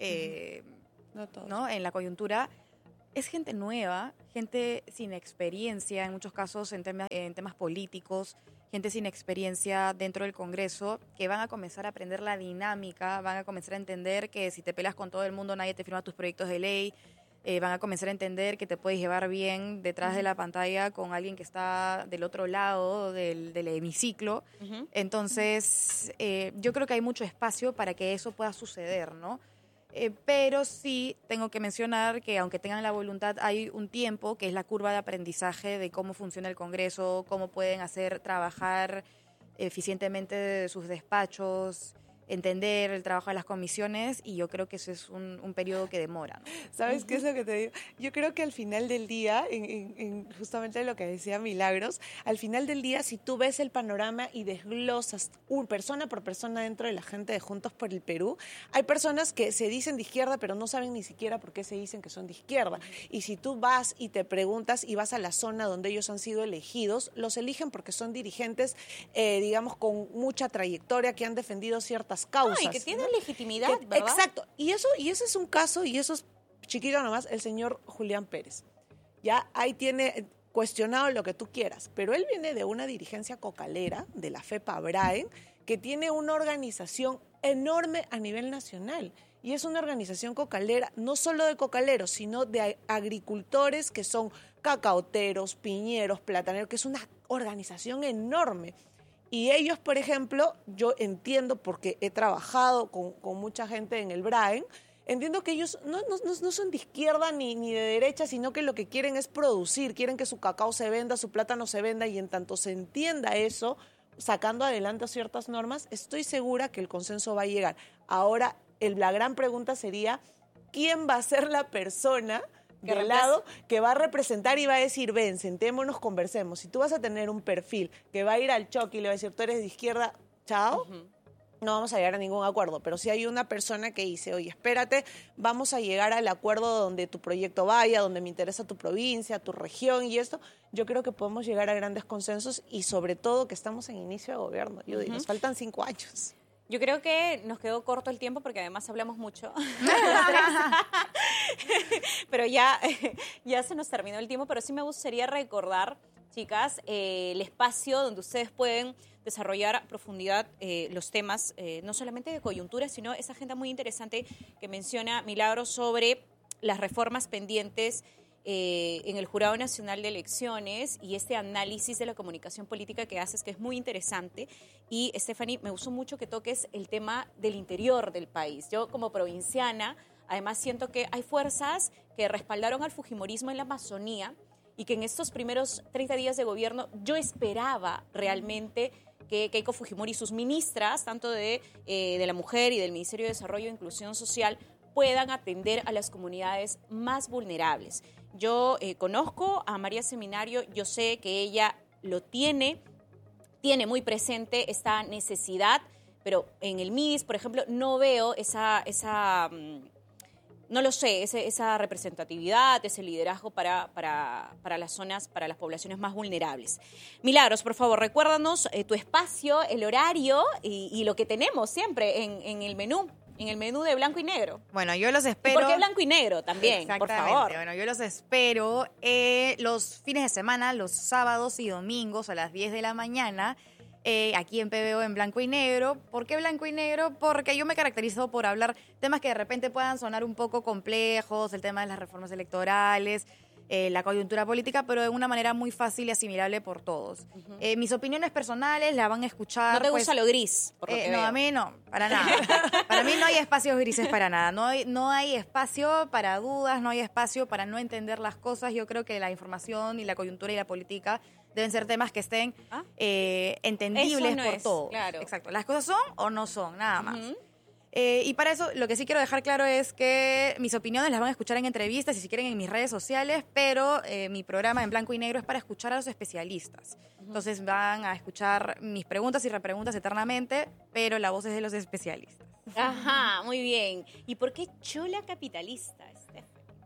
No todos. ¿no?, en la coyuntura, es gente nueva, gente sin experiencia, en muchos casos en temas políticos, gente sin experiencia dentro del Congreso, que van a comenzar a aprender la dinámica, van a comenzar a entender que si te peleas con todo el mundo nadie te firma tus proyectos de ley, van a comenzar a entender que te puedes llevar bien detrás de la pantalla con alguien que está del otro lado del hemiciclo. Ujú. Entonces, yo creo que hay mucho espacio para que eso pueda suceder, ¿no? Pero sí tengo que mencionar que aunque tengan la voluntad, hay un tiempo que es la curva de aprendizaje de cómo funciona el Congreso, cómo pueden hacer trabajar eficientemente sus despachos, entender el trabajo de las comisiones, y yo creo que eso es un periodo que demora, ¿no? ¿Sabes qué es lo que te digo? Yo creo que al final del día, en justamente lo que decía Milagros, al final del día, si tú ves el panorama y desglosas persona por persona dentro de la gente de Juntos por el Perú, hay personas que se dicen de izquierda, pero no saben ni siquiera por qué se dicen que son de izquierda. Y si tú vas y te preguntas y vas a la zona donde ellos han sido elegidos, los eligen porque son dirigentes, digamos, con mucha trayectoria, que han defendido ciertas causas. Y que tienen ¿no? legitimidad, Que- ¿verdad? Exacto. Y ese es un caso, y eso es chiquito nomás, el señor Julián Pérez. Ya ahí tiene cuestionado lo que tú quieras, pero él viene de una dirigencia cocalera, de la FEPA Braen, que tiene una organización enorme a nivel nacional. Y es una organización cocalera, no solo de cocaleros, sino de agricultores que son cacaoteros, piñeros, plataneros, que es una organización enorme. Y ellos, por ejemplo, yo entiendo, porque he trabajado con mucha gente en el Braen, entiendo que ellos no son de izquierda ni de derecha, sino que lo que quieren es producir, quieren que su cacao se venda, su plátano se venda, y en tanto se entienda eso, sacando adelante ciertas normas, estoy segura que el consenso va a llegar. Ahora, la gran pregunta sería, ¿quién va a ser la persona del lado que va a representar y va a decir, ven, sentémonos, conversemos? Si tú vas a tener un perfil que va a ir al choque y le va a decir, tú eres de izquierda, chao, no vamos a llegar a ningún acuerdo. Pero si hay una persona que dice, oye, espérate, vamos a llegar al acuerdo donde tu proyecto vaya, donde me interesa tu provincia, tu región y esto, yo creo que podemos llegar a grandes consensos, y sobre todo que estamos en inicio de gobierno. Yo digo, nos faltan 5 años. Yo creo que nos quedó corto el tiempo porque además hablamos mucho. Pero ya se nos terminó el tiempo, pero sí me gustaría recordar, chicas, el espacio donde ustedes pueden desarrollar a profundidad los temas, no solamente de coyuntura, sino esa agenda muy interesante que menciona Milagros sobre las reformas pendientes en el Jurado Nacional de Elecciones, y este análisis de la comunicación política que haces, que es muy interesante. Y, Stephanie, me gustó mucho que toques el tema del interior del país. Yo, como provinciana, además siento que hay fuerzas que respaldaron al fujimorismo en la Amazonía, y que en estos primeros 30 días de gobierno yo esperaba realmente que Keiko Fujimori y sus ministras, tanto de la Mujer y del Ministerio de Desarrollo e Inclusión Social, puedan atender a las comunidades más vulnerables. Yo conozco a María Seminario, yo sé que ella lo tiene muy presente esta necesidad, pero en el MIDIS, por ejemplo, no veo no lo sé, esa representatividad, ese liderazgo para las zonas, para las poblaciones más vulnerables. Milagros, por favor, recuérdanos tu espacio, el horario y lo que tenemos siempre en el menú. En el menú de Blanco y Negro. Bueno, yo los ¿Y espero. por qué Blanco y Negro también? Por favor. Bueno, yo los espero los fines de semana, los sábados y domingos a las 10 de la mañana, aquí en PBO en Blanco y Negro. ¿Por qué Blanco y Negro? Porque yo me caracterizo por hablar temas que de repente puedan sonar un poco complejos, el tema de las reformas electorales, la coyuntura política, pero de una manera muy fácil y asimilable por todos. Mis opiniones personales las van a escuchar. ¿No te gusta lo gris? Por lo que No, veo. a mí no, para nada. Para mí no hay espacios grises para nada. No hay espacio para dudas, no hay espacio para no entender las cosas. Yo creo que la información y la coyuntura y la política Deben ser temas que estén entendibles Eso no por es, todos. claro. Exacto. Las cosas son o no son, nada más. Ujú. Y para eso, lo que sí quiero dejar claro es que mis opiniones las van a escuchar en entrevistas y si quieren en mis redes sociales, pero mi programa en blanco y negro es para escuchar a los especialistas. Entonces van a escuchar mis preguntas y repreguntas eternamente, pero la voz es de los especialistas. Ajá, muy bien. ¿Y por qué chola capitalista, Steph?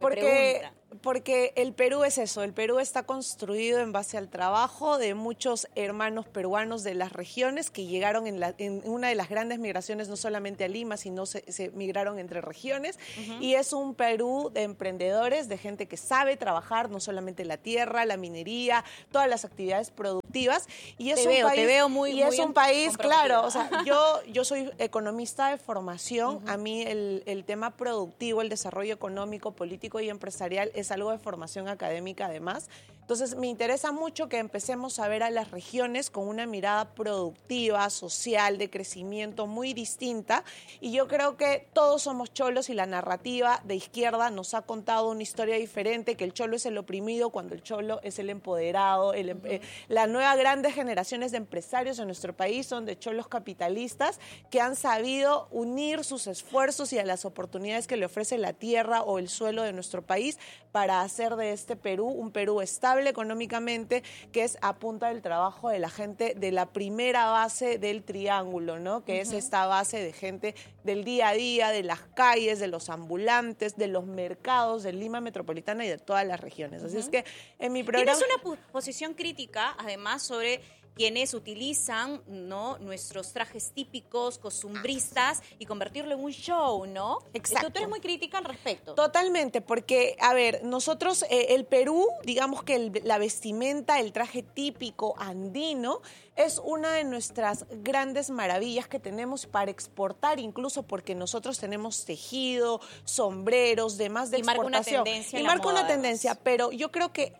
Porque el Perú es eso, el Perú está construido en base al trabajo de muchos hermanos peruanos de las regiones que llegaron en una de las grandes migraciones, no solamente a Lima, sino se migraron entre regiones. Y es un Perú de emprendedores, de gente que sabe trabajar, no solamente la tierra, la minería, todas las actividades productivas. Y es Te veo muy y es un país, comprometida. claro, o sea, yo soy economista de formación. A mí el tema productivo, el desarrollo económico, político y empresarial es algo de formación académica además. Entonces me interesa mucho que empecemos a ver a las regiones con una mirada productiva, social, de crecimiento muy distinta, y yo creo que todos somos cholos y la narrativa de izquierda nos ha contado una historia diferente, que el cholo es el oprimido cuando el cholo es el empoderado. Las nuevas grandes generaciones de empresarios en nuestro país son de cholos capitalistas que han sabido unir sus esfuerzos y a las oportunidades que le ofrece la tierra o el suelo de nuestro país para hacer de este Perú un Perú estable económicamente, que es a punta del trabajo de la gente de la primera base del triángulo, ¿no? Que es esta base de gente del día a día, de las calles, de los ambulantes, de los mercados de Lima metropolitana y de todas las regiones. Así es que en mi programa... Tienes una posición crítica, además, sobre quienes utilizan, ¿no?, nuestros trajes típicos, costumbristas, y convertirlo en un show, ¿no? Exacto. Tú eres muy crítica al respecto. Totalmente, porque, a ver, nosotros, el Perú, digamos que la vestimenta, el traje típico andino, es una de nuestras grandes maravillas que tenemos para exportar, incluso porque nosotros tenemos tejido, sombreros, demás de Y marca exportación. una tendencia Y en la marca moda, una tendencia, pero yo creo que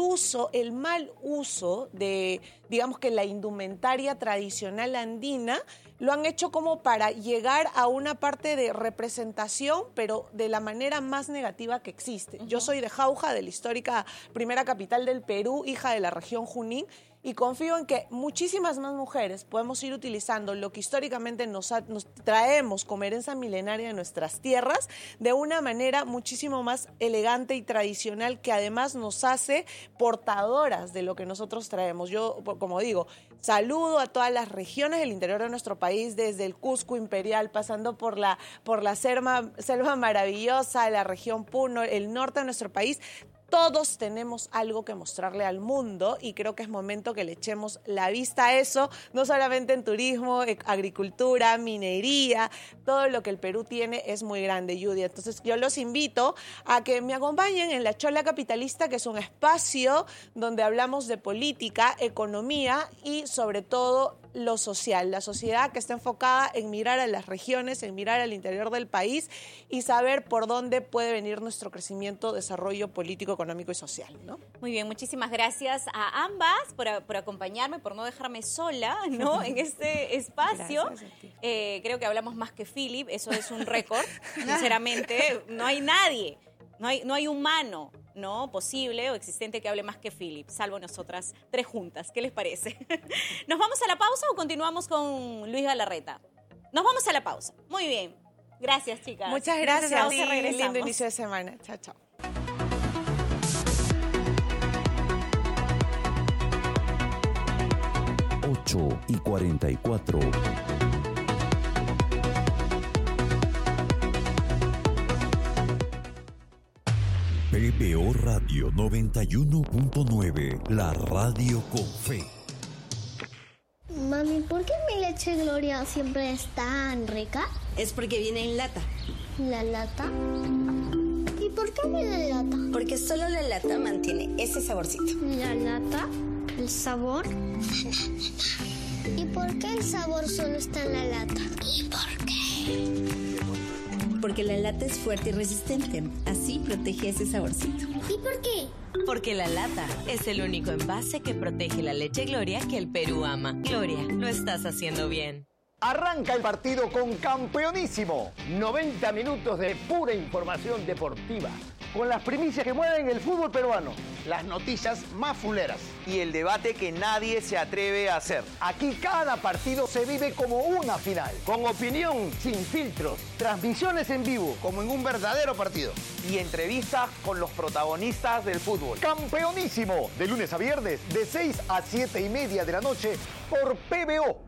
el mal uso de, digamos que la indumentaria tradicional andina, lo han hecho como para llegar a una parte de representación, pero de la manera más negativa que existe. Yo soy de Jauja, de la histórica primera capital del Perú, hija de la región Junín, y confío en que muchísimas más mujeres podemos ir utilizando lo que históricamente nos traemos como herencia milenaria de nuestras tierras de una manera muchísimo más elegante y tradicional, que además nos hace portadoras de lo que nosotros traemos. Yo, como digo, saludo a todas las regiones del interior de nuestro país, desde el Cusco Imperial, pasando por la selva maravillosa, la región Puno, el norte de nuestro país. Todos tenemos algo que mostrarle al mundo y creo que es momento que le echemos la vista a eso, no solamente en turismo, agricultura, minería, todo lo que el Perú tiene es muy grande, Judy. Entonces yo los invito a que me acompañen en La Chola Capitalista, que es un espacio donde hablamos de política, economía y sobre todo lo social, la sociedad que está enfocada en mirar a las regiones, en mirar al interior del país y saber por dónde puede venir nuestro crecimiento, desarrollo político, económico y social, ¿no? Muy bien, muchísimas gracias a ambas por acompañarme, por no dejarme sola, ¿no?, en este espacio. Gracias a ti. Creo que hablamos más que Philip, eso es un récord, sinceramente. No hay nadie, no hay humano, ¿no?, posible o existente que hable más que Philip, salvo nosotras tres juntas. ¿Qué les parece? ¿Nos vamos a la pausa o continuamos con Luis Galarreta? Nos vamos a la pausa. Muy bien. Gracias, chicas. Muchas gracias. Pausa, Sí, regresamos. lindo inicio de semana. Chao, chao. 8:44. PBO Radio 91.9, la radio con fe. Mami, ¿por qué mi leche Gloria siempre es tan rica? Es porque viene en lata. ¿La lata? ¿Y por qué viene en lata? Porque solo la lata mantiene ese saborcito. ¿La lata? ¿El sabor? ¿Y por qué el sabor solo está en la lata? ¿Y por qué? Porque la lata es fuerte y resistente. Así protege ese saborcito. ¿Y por qué? Porque la lata es el único envase que protege la leche Gloria que el Perú ama. Gloria, lo estás haciendo bien. Arranca el partido con Campeonísimo. 90 minutos de pura información deportiva, con las primicias que mueven el fútbol peruano. Las noticias más fuleras. Y el debate que nadie se atreve a hacer. Aquí cada partido se vive como una final. Con opinión, sin filtros, transmisiones en vivo, como en un verdadero partido. Y entrevistas con los protagonistas del fútbol. Campeonísimo, de lunes a viernes, de 6 a 7:30 de la noche, por PBO.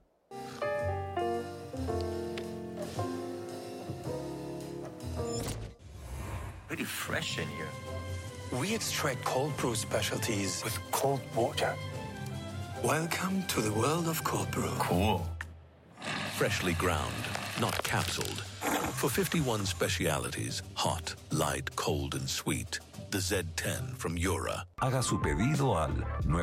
Pretty fresh in here. We extract cold brew specialties with cold water. Welcome to the world of cold brew. Cool. Freshly ground, not capsuled. For 51 specialities, hot, light, cold, and sweet. The Z10 from Yura. Haga su pedido al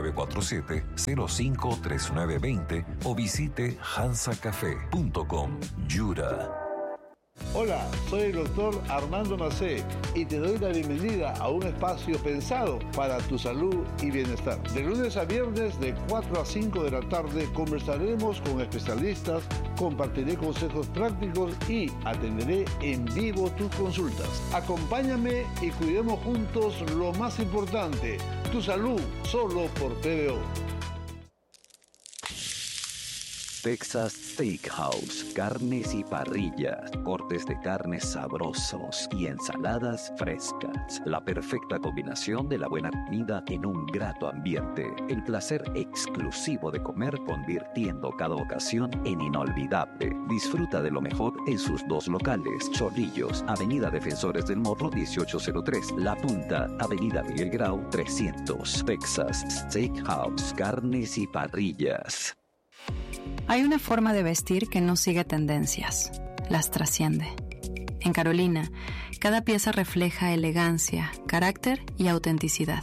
947-053920 o visite hansacafé.com. Yura. Hola, soy el doctor Armando Macé y te doy la bienvenida a un espacio pensado para tu salud y bienestar. De lunes a viernes de 4 a 5 de la tarde conversaremos con especialistas, compartiré consejos prácticos y atenderé en vivo tus consultas. Acompáñame y cuidemos juntos lo más importante, tu salud, solo por PBO. Texas Steakhouse, carnes y parrillas, cortes de carne sabrosos y ensaladas frescas. La perfecta combinación de la buena comida en un grato ambiente. El placer exclusivo de comer convirtiendo cada ocasión en inolvidable. Disfruta de lo mejor en sus dos locales. Chorrillos, Avenida Defensores del Morro 1803. La Punta, Avenida Miguel Grau 300. Texas Steakhouse, carnes y parrillas. Hay una forma de vestir que no sigue tendencias, las trasciende. En Carolina, cada pieza refleja elegancia, carácter y autenticidad.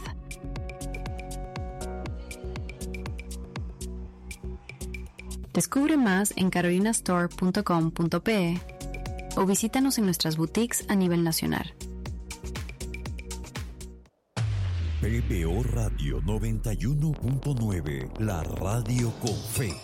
Descubre más en carolinastore.com.pe o visítanos en nuestras boutiques a nivel nacional. PBO Radio 91.9, la radio con fe.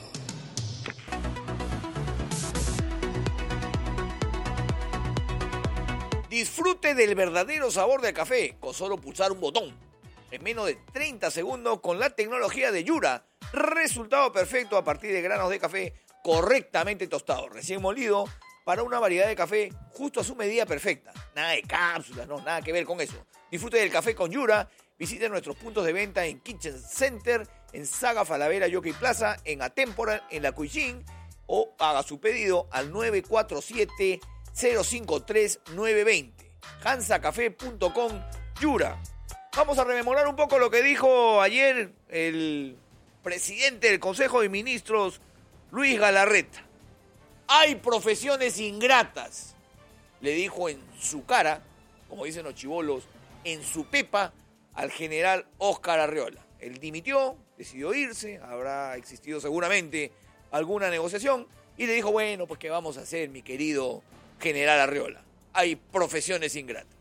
Disfrute del verdadero sabor del café con solo pulsar un botón. En menos de 30 segundos con la tecnología de Yura. Resultado perfecto a partir de granos de café correctamente tostados, recién molido, para una variedad de café justo a su medida perfecta. Nada de cápsulas, no, nada que ver con eso. Disfrute del café con Yura. Visite nuestros puntos de venta en Kitchen Center, en Saga Falabella Jockey Plaza, en Atemporal, en La Cuisine, o haga su pedido al 947-053-920. hansacafé.com. Yura. Vamos a rememorar un poco lo que dijo ayer el presidente del Consejo de Ministros, Luis Galarreta. Hay profesiones ingratas, le dijo en su cara, como dicen los chibolos, en su pepa, al general Óscar Arriola. Él dimitió, decidió irse, habrá existido seguramente alguna negociación, y le dijo, bueno, pues ¿qué vamos a hacer, mi querido general Arriola? Hay profesiones ingratas.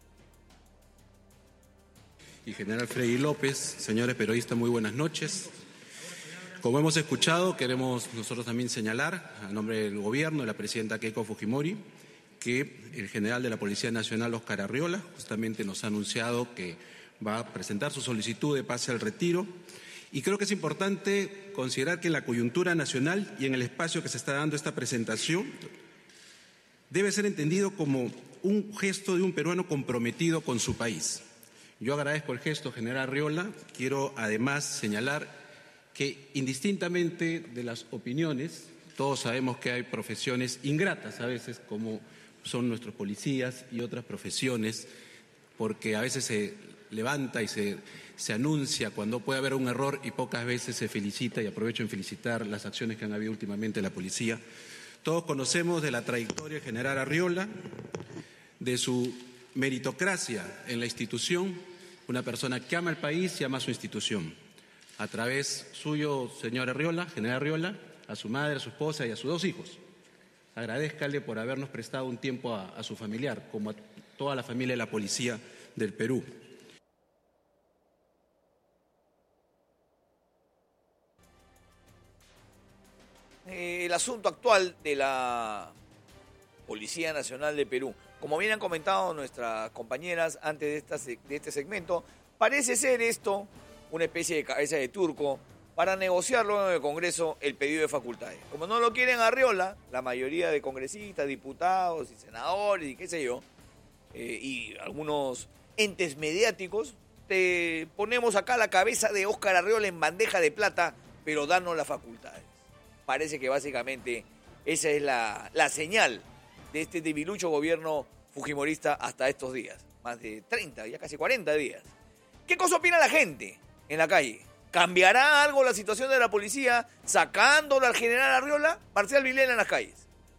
Y general Freddy López, señores periodistas, muy buenas noches. Como hemos escuchado, queremos nosotros también señalar, a nombre del gobierno, de la presidenta Keiko Fujimori, que el general de la Policía Nacional, Óscar Arriola, justamente nos ha anunciado que va a presentar su solicitud de pase al retiro. Y creo que es importante considerar que en la coyuntura nacional y en el espacio que se está dando esta presentación, debe ser entendido como un gesto de un peruano comprometido con su país. Yo agradezco el gesto, general Arriola. Quiero además señalar que indistintamente de las opiniones, todos sabemos que hay profesiones ingratas a veces, como son nuestros policías y otras profesiones, porque a veces se levanta y se anuncia cuando puede haber un error y pocas veces se felicita, y aprovecho en felicitar las acciones que han habido últimamente en la policía. Todos conocemos de la trayectoria del general Arriola, de su meritocracia en la institución, una persona que ama el país y ama su institución. A través suyo, señor Arriola, general Arriola, a su madre, a su esposa y a sus dos hijos. Agradézcale por habernos prestado un tiempo a su familiar, como a toda la familia de la Policía del Perú. El asunto actual de la Policía Nacional de Perú. como bien han comentado nuestras compañeras antes de este segmento, parece ser esto una especie de cabeza de turco para negociar luego en el Congreso el pedido de facultades. Como no lo quieren Arriola, la mayoría de congresistas, diputados y senadores y qué sé yo, y algunos entes mediáticos, te ponemos acá la cabeza de Óscar Arriola en bandeja de plata, pero danos las facultades. Parece que básicamente esa es la señal de este debilucho gobierno fujimorista hasta estos días. Más de 30, ya casi 40 días. ¿Qué cosa opina la gente en la calle? ¿Cambiará algo la situación de la policía sacándola al general Arriola? Marcial Vilela en las calles.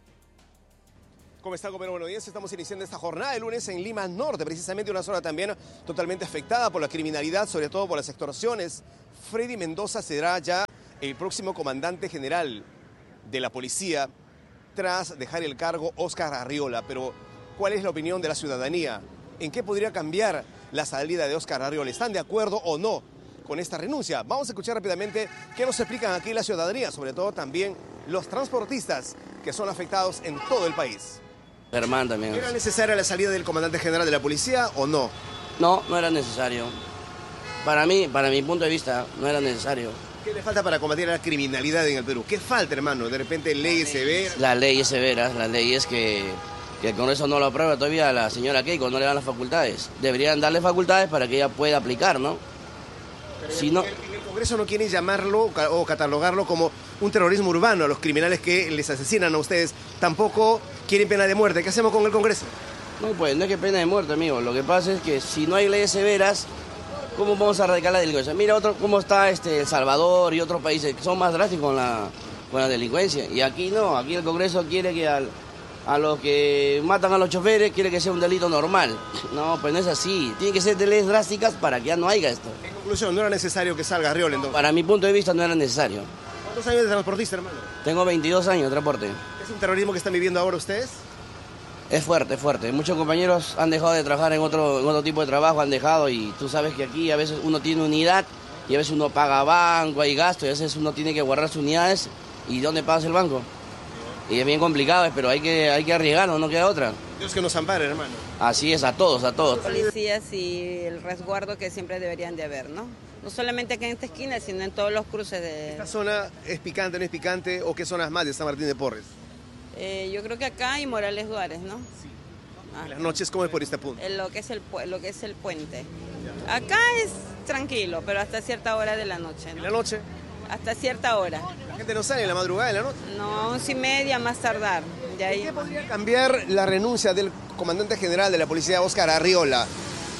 ¿Cómo está, compañero? Buenos días. Estamos iniciando esta jornada de lunes en Lima Norte, precisamente una zona también totalmente afectada por la criminalidad, sobre todo por las extorsiones. Freddy Mendoza será ya el próximo comandante general de la policía tras dejar el cargo Óscar Arriola. Pero, ¿cuál es la opinión de la ciudadanía? ¿En qué podría cambiar la salida de Óscar Arriola? ¿Están de acuerdo o no con esta renuncia? Vamos a escuchar rápidamente qué nos explican aquí la ciudadanía, sobre todo también los transportistas que son afectados en todo el país. Germán también. ¿Era necesaria la salida del comandante general de la policía o no? No, no era necesario. Para mi punto de vista, no era necesario. ¿Qué le falta para combatir la criminalidad en el Perú? ¿Qué falta, hermano? De repente leyes severas. Las leyes severas, las leyes que el Congreso no lo aprueba todavía a la señora Keiko, no le dan las facultades. Deberían darle facultades para que ella pueda aplicar, ¿no? Pero si no, en el Congreso no quieren llamarlo o catalogarlo como un terrorismo urbano a los criminales que les asesinan a ustedes. Tampoco quieren pena de muerte. ¿Qué hacemos con el Congreso? No, pues no es que pena de muerte, amigo. Lo que pasa es que si no hay leyes severas, ¿cómo vamos a erradicar la delincuencia? Mira cómo está El Salvador y otros países que son más drásticos con la delincuencia. Y aquí no, aquí el Congreso quiere que a los que matan a los choferes quiere que sea un delito normal. No, pues no es así. Tiene que ser de leyes drásticas para que ya no haya esto. En conclusión, ¿no era necesario que salga Arriola entonces? Para mi punto de vista no era necesario. ¿Cuántos años de transportista, hermano? Tengo 22 años de transporte. ¿Es un terrorismo que están viviendo ahora ustedes? Es fuerte, es fuerte. Muchos compañeros han dejado de trabajar en otro tipo de trabajo, han dejado, y tú sabes que aquí a veces uno tiene unidad y a veces uno paga banco, hay gasto, y a veces uno tiene que guardar sus unidades. ¿Y dónde pagas el banco? Y es bien complicado, pero hay que arriesgarnos, no queda otra. Dios que nos ampare, hermano. Así es, a todos, a todos. Policías y el resguardo que siempre deberían de haber, ¿no? No solamente aquí en esta esquina, sino en todos los cruces de... ¿Esta zona es picante, no es picante, o qué zonas más de San Martín de Porres? Yo creo que acá hay Morales Duárez, ¿no? Sí. ¿En las noches cómo es por este punto? Lo que es el puente. Acá es tranquilo, pero hasta cierta hora de la noche, ¿no? ¿En la noche? Hasta cierta hora. ¿La gente no sale en la madrugada, en la noche? No, 11:30 más tardar. De ahí... ¿Qué podría cambiar la renuncia del comandante general de la policía, Óscar Arriola?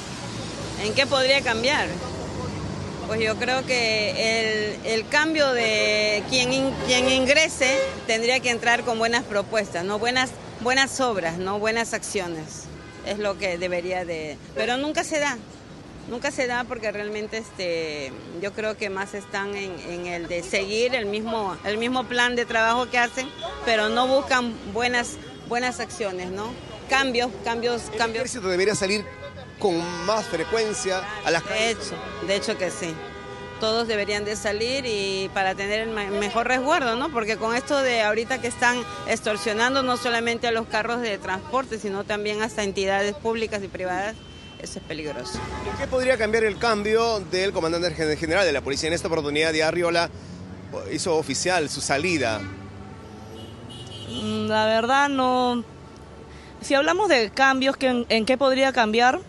¿En qué podría cambiar? Pues yo creo que el cambio de quien ingrese tendría que entrar con buenas propuestas, ¿no? Buenas obras, ¿no? Buenas acciones. Es lo que debería de... Pero nunca se da. Nunca se da porque realmente yo creo que más están en el de seguir el mismo plan de trabajo que hacen, pero no buscan buenas acciones, ¿no? Cambios. ¿El ejército debería salir con más frecuencia a las calles? De hecho que sí. Todos deberían de salir y para tener el mejor resguardo, ¿no? Porque con esto de ahorita que están extorsionando no solamente a los carros de transporte, sino también hasta entidades públicas y privadas, eso es peligroso. ¿En qué podría cambiar el cambio del comandante general de la policía? En esta oportunidad de Arriola hizo oficial su salida. La verdad no... Si hablamos de cambios, ¿en qué podría cambiar?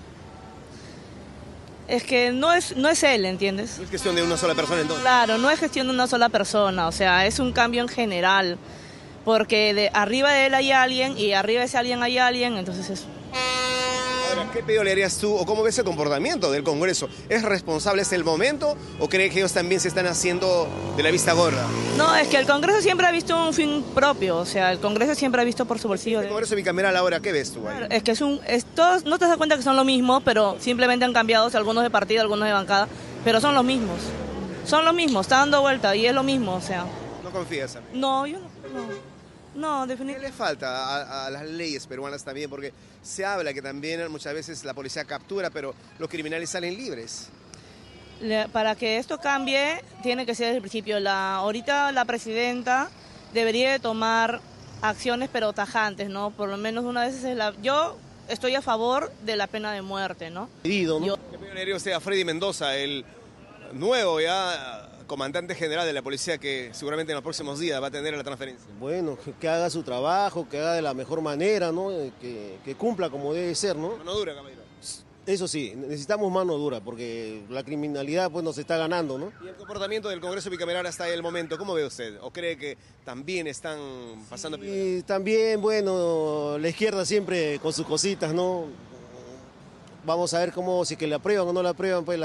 Es que no es él, ¿entiendes? No es cuestión de una sola persona entonces. Claro, no es cuestión de una sola persona, o sea, es un cambio en general. Porque arriba de él hay alguien y arriba de ese alguien hay alguien, entonces eso. Ahora, ¿qué pedido le harías tú o cómo ves el comportamiento del Congreso? ¿Es responsable hasta el momento o cree que ellos también se están haciendo de la vista gorda? No, es que el Congreso siempre ha visto un fin propio, o sea, el Congreso siempre ha visto por su bolsillo. El Congreso bicameral ahora, ¿qué ves tú ahí? Es que todos, no te das cuenta que son lo mismo, pero simplemente han cambiado, algunos de partido, algunos de bancada, pero son los mismos. Son los mismos, está dando vuelta y es lo mismo, o sea. ¿No confías a mí? No, yo no, definitivamente. ¿Qué le falta a las leyes peruanas también? Porque se habla que también muchas veces la policía captura, pero los criminales salen libres. Para que esto cambie, tiene que ser desde el principio. Ahorita la presidenta debería de tomar acciones, pero tajantes, ¿no? Por lo menos una vez yo estoy a favor de la pena de muerte, ¿no? ¿Qué opinión le diría usted a Freddy Mendoza, el nuevo ya comandante general de la policía que seguramente en los próximos días va a tener la transferencia? Bueno, que haga su trabajo, que haga de la mejor manera, ¿no? Que cumpla como debe ser, ¿no? Mano dura, caballero. Eso sí, necesitamos mano dura porque la criminalidad pues nos está ganando, ¿no? ¿Y el comportamiento del Congreso bicameral hasta el momento, cómo ve usted? ¿O cree que también están pasando? Y también, bueno, la izquierda siempre con sus cositas, ¿no? Vamos a ver cómo, si que la aprueban o no la aprueban, pues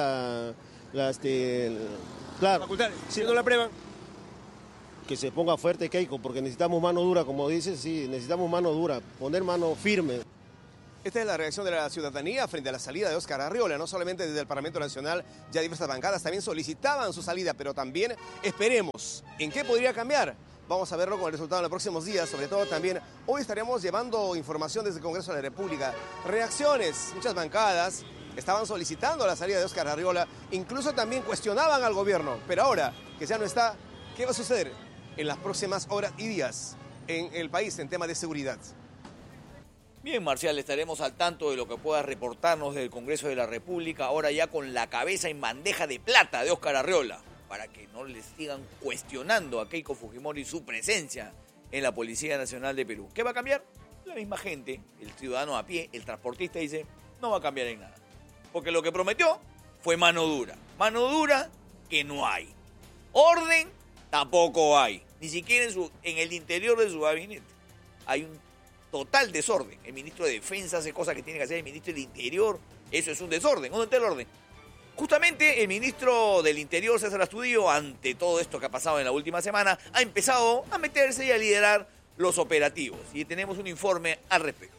claro. Facultades, si no la aprueban. Que se ponga fuerte Keiko, porque necesitamos mano dura, como dices, sí, necesitamos mano dura, poner mano firme. Esta es la reacción de la ciudadanía frente a la salida de Óscar Arriola. No solamente desde el Parlamento Nacional, ya diversas bancadas también solicitaban su salida, pero también esperemos en qué podría cambiar. Vamos a verlo con el resultado en los próximos días. Sobre todo también hoy estaremos llevando información desde el Congreso de la República. Reacciones, muchas bancadas estaban solicitando la salida de Óscar Arriola, incluso también cuestionaban al gobierno. Pero ahora que ya no está, ¿qué va a suceder en las próximas horas y días en el país en tema de seguridad? Bien, Marcial, estaremos al tanto de lo que pueda reportarnos del Congreso de la República, ahora ya con la cabeza en bandeja de plata de Óscar Arriola, para que no les sigan cuestionando a Keiko Fujimori su presencia en la Policía Nacional de Perú. ¿Qué va a cambiar? La misma gente, el ciudadano a pie, el transportista dice, no va a cambiar en nada. Porque lo que prometió fue mano dura. Mano dura que no hay. Orden tampoco hay. Ni siquiera en el interior de su gabinete. Hay un total desorden. El ministro de Defensa hace cosas que tiene que hacer el ministro del Interior. Eso es un desorden. ¿Dónde está el orden? Justamente el ministro del Interior, César Astudillo, ante todo esto que ha pasado en la última semana, ha empezado a meterse y a liderar los operativos. Y tenemos un informe al respecto.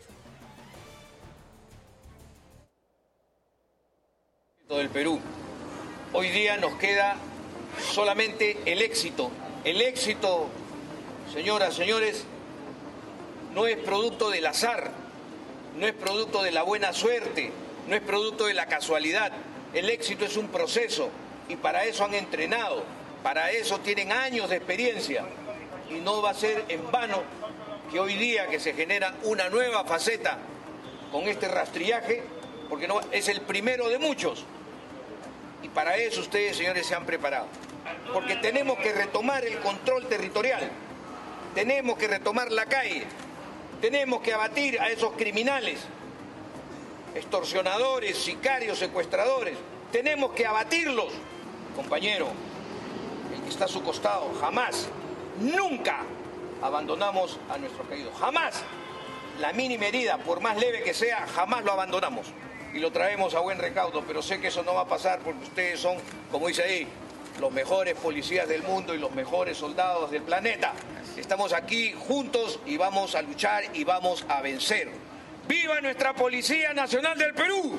Del Perú. Hoy día nos queda solamente el éxito. El éxito, señoras, señores, no es producto del azar, no es producto de la buena suerte, no es producto de la casualidad. El éxito es un proceso y para eso han entrenado, para eso tienen años de experiencia y no va a ser en vano que hoy día que se genera una nueva faceta con este rastrillaje, porque no, es el primero de muchos. Y para eso ustedes, señores, se han preparado. Porque tenemos que retomar el control territorial, tenemos que retomar la calle, tenemos que abatir a esos criminales, extorsionadores, sicarios, secuestradores. Tenemos que abatirlos. Compañero, el que está a su costado, jamás, nunca abandonamos a nuestros caídos. Jamás. La mínima herida, por más leve que sea, jamás lo abandonamos. Y lo traemos a buen recaudo, pero sé que eso no va a pasar porque ustedes son, como dice ahí, los mejores policías del mundo y los mejores soldados del planeta. Estamos aquí juntos y vamos a luchar y vamos a vencer. ¡Viva nuestra Policía Nacional del Perú!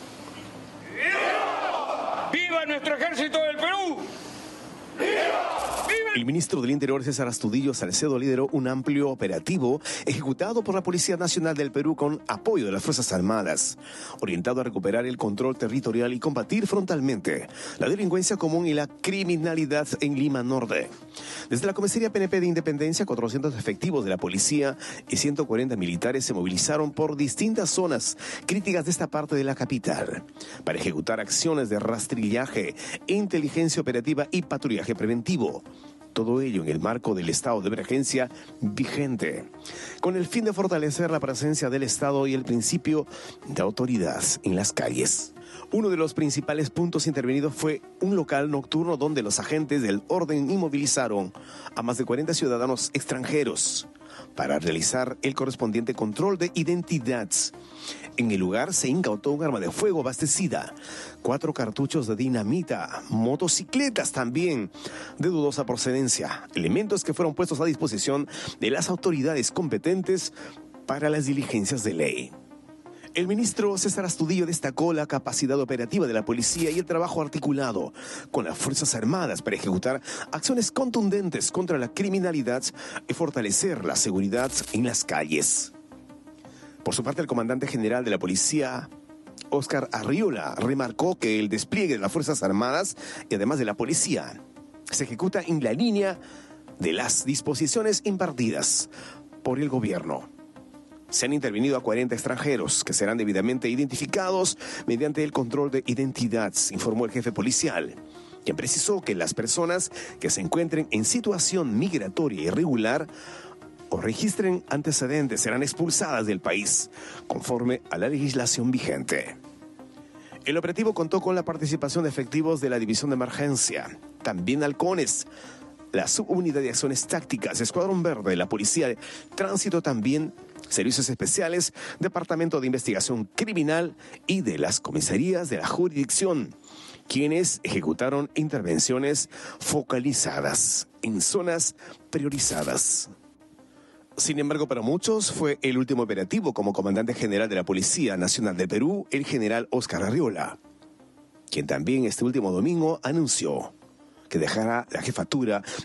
¡Viva! ¡Viva nuestro Ejército del Perú! El ministro del Interior, César Astudillo Salcedo, lideró un amplio operativo ejecutado por la Policía Nacional del Perú con apoyo de las Fuerzas Armadas, orientado a recuperar el control territorial y combatir frontalmente la delincuencia común y la criminalidad en Lima Norte. Desde la comisaría PNP de Independencia, 400 efectivos de la policía y 140 militares se movilizaron por distintas zonas críticas de esta parte de la capital para ejecutar acciones de rastrillaje, inteligencia operativa y patrullaje preventivo. Todo ello en el marco del estado de emergencia vigente, con el fin de fortalecer la presencia del Estado y el principio de autoridad en las calles. Uno de los principales puntos intervenidos fue un local nocturno donde los agentes del orden inmovilizaron a más de 40 ciudadanos extranjeros para realizar el correspondiente control de identidad. En el lugar se incautó un arma de fuego abastecida, 4 cartuchos de dinamita, motocicletas también de dudosa procedencia, elementos que fueron puestos a disposición de las autoridades competentes para las diligencias de ley. El ministro César Astudillo destacó la capacidad operativa de la policía y el trabajo articulado con las Fuerzas Armadas para ejecutar acciones contundentes contra la criminalidad y fortalecer la seguridad en las calles. Por su parte, el comandante general de la policía, Óscar Arriola, remarcó que el despliegue de las Fuerzas Armadas y además de la policía se ejecuta en la línea de las disposiciones impartidas por el gobierno. Se han intervenido a 40 extranjeros que serán debidamente identificados mediante el control de identidad, informó el jefe policial, quien precisó que las personas que se encuentren en situación migratoria irregular o registren antecedentes serán expulsadas del país, conforme a la legislación vigente. El operativo contó con la participación de efectivos de la División de Emergencia, también halcones, la Subunidad de Acciones Tácticas, Escuadrón Verde, la Policía de Tránsito, también Servicios Especiales, Departamento de Investigación Criminal y de las comisarías de la jurisdicción, quienes ejecutaron intervenciones focalizadas en zonas priorizadas. Sin embargo, para muchos fue el último operativo como comandante general de la Policía Nacional de Perú, el general Óscar Arriola, quien también este último domingo anunció que dejará la jefatura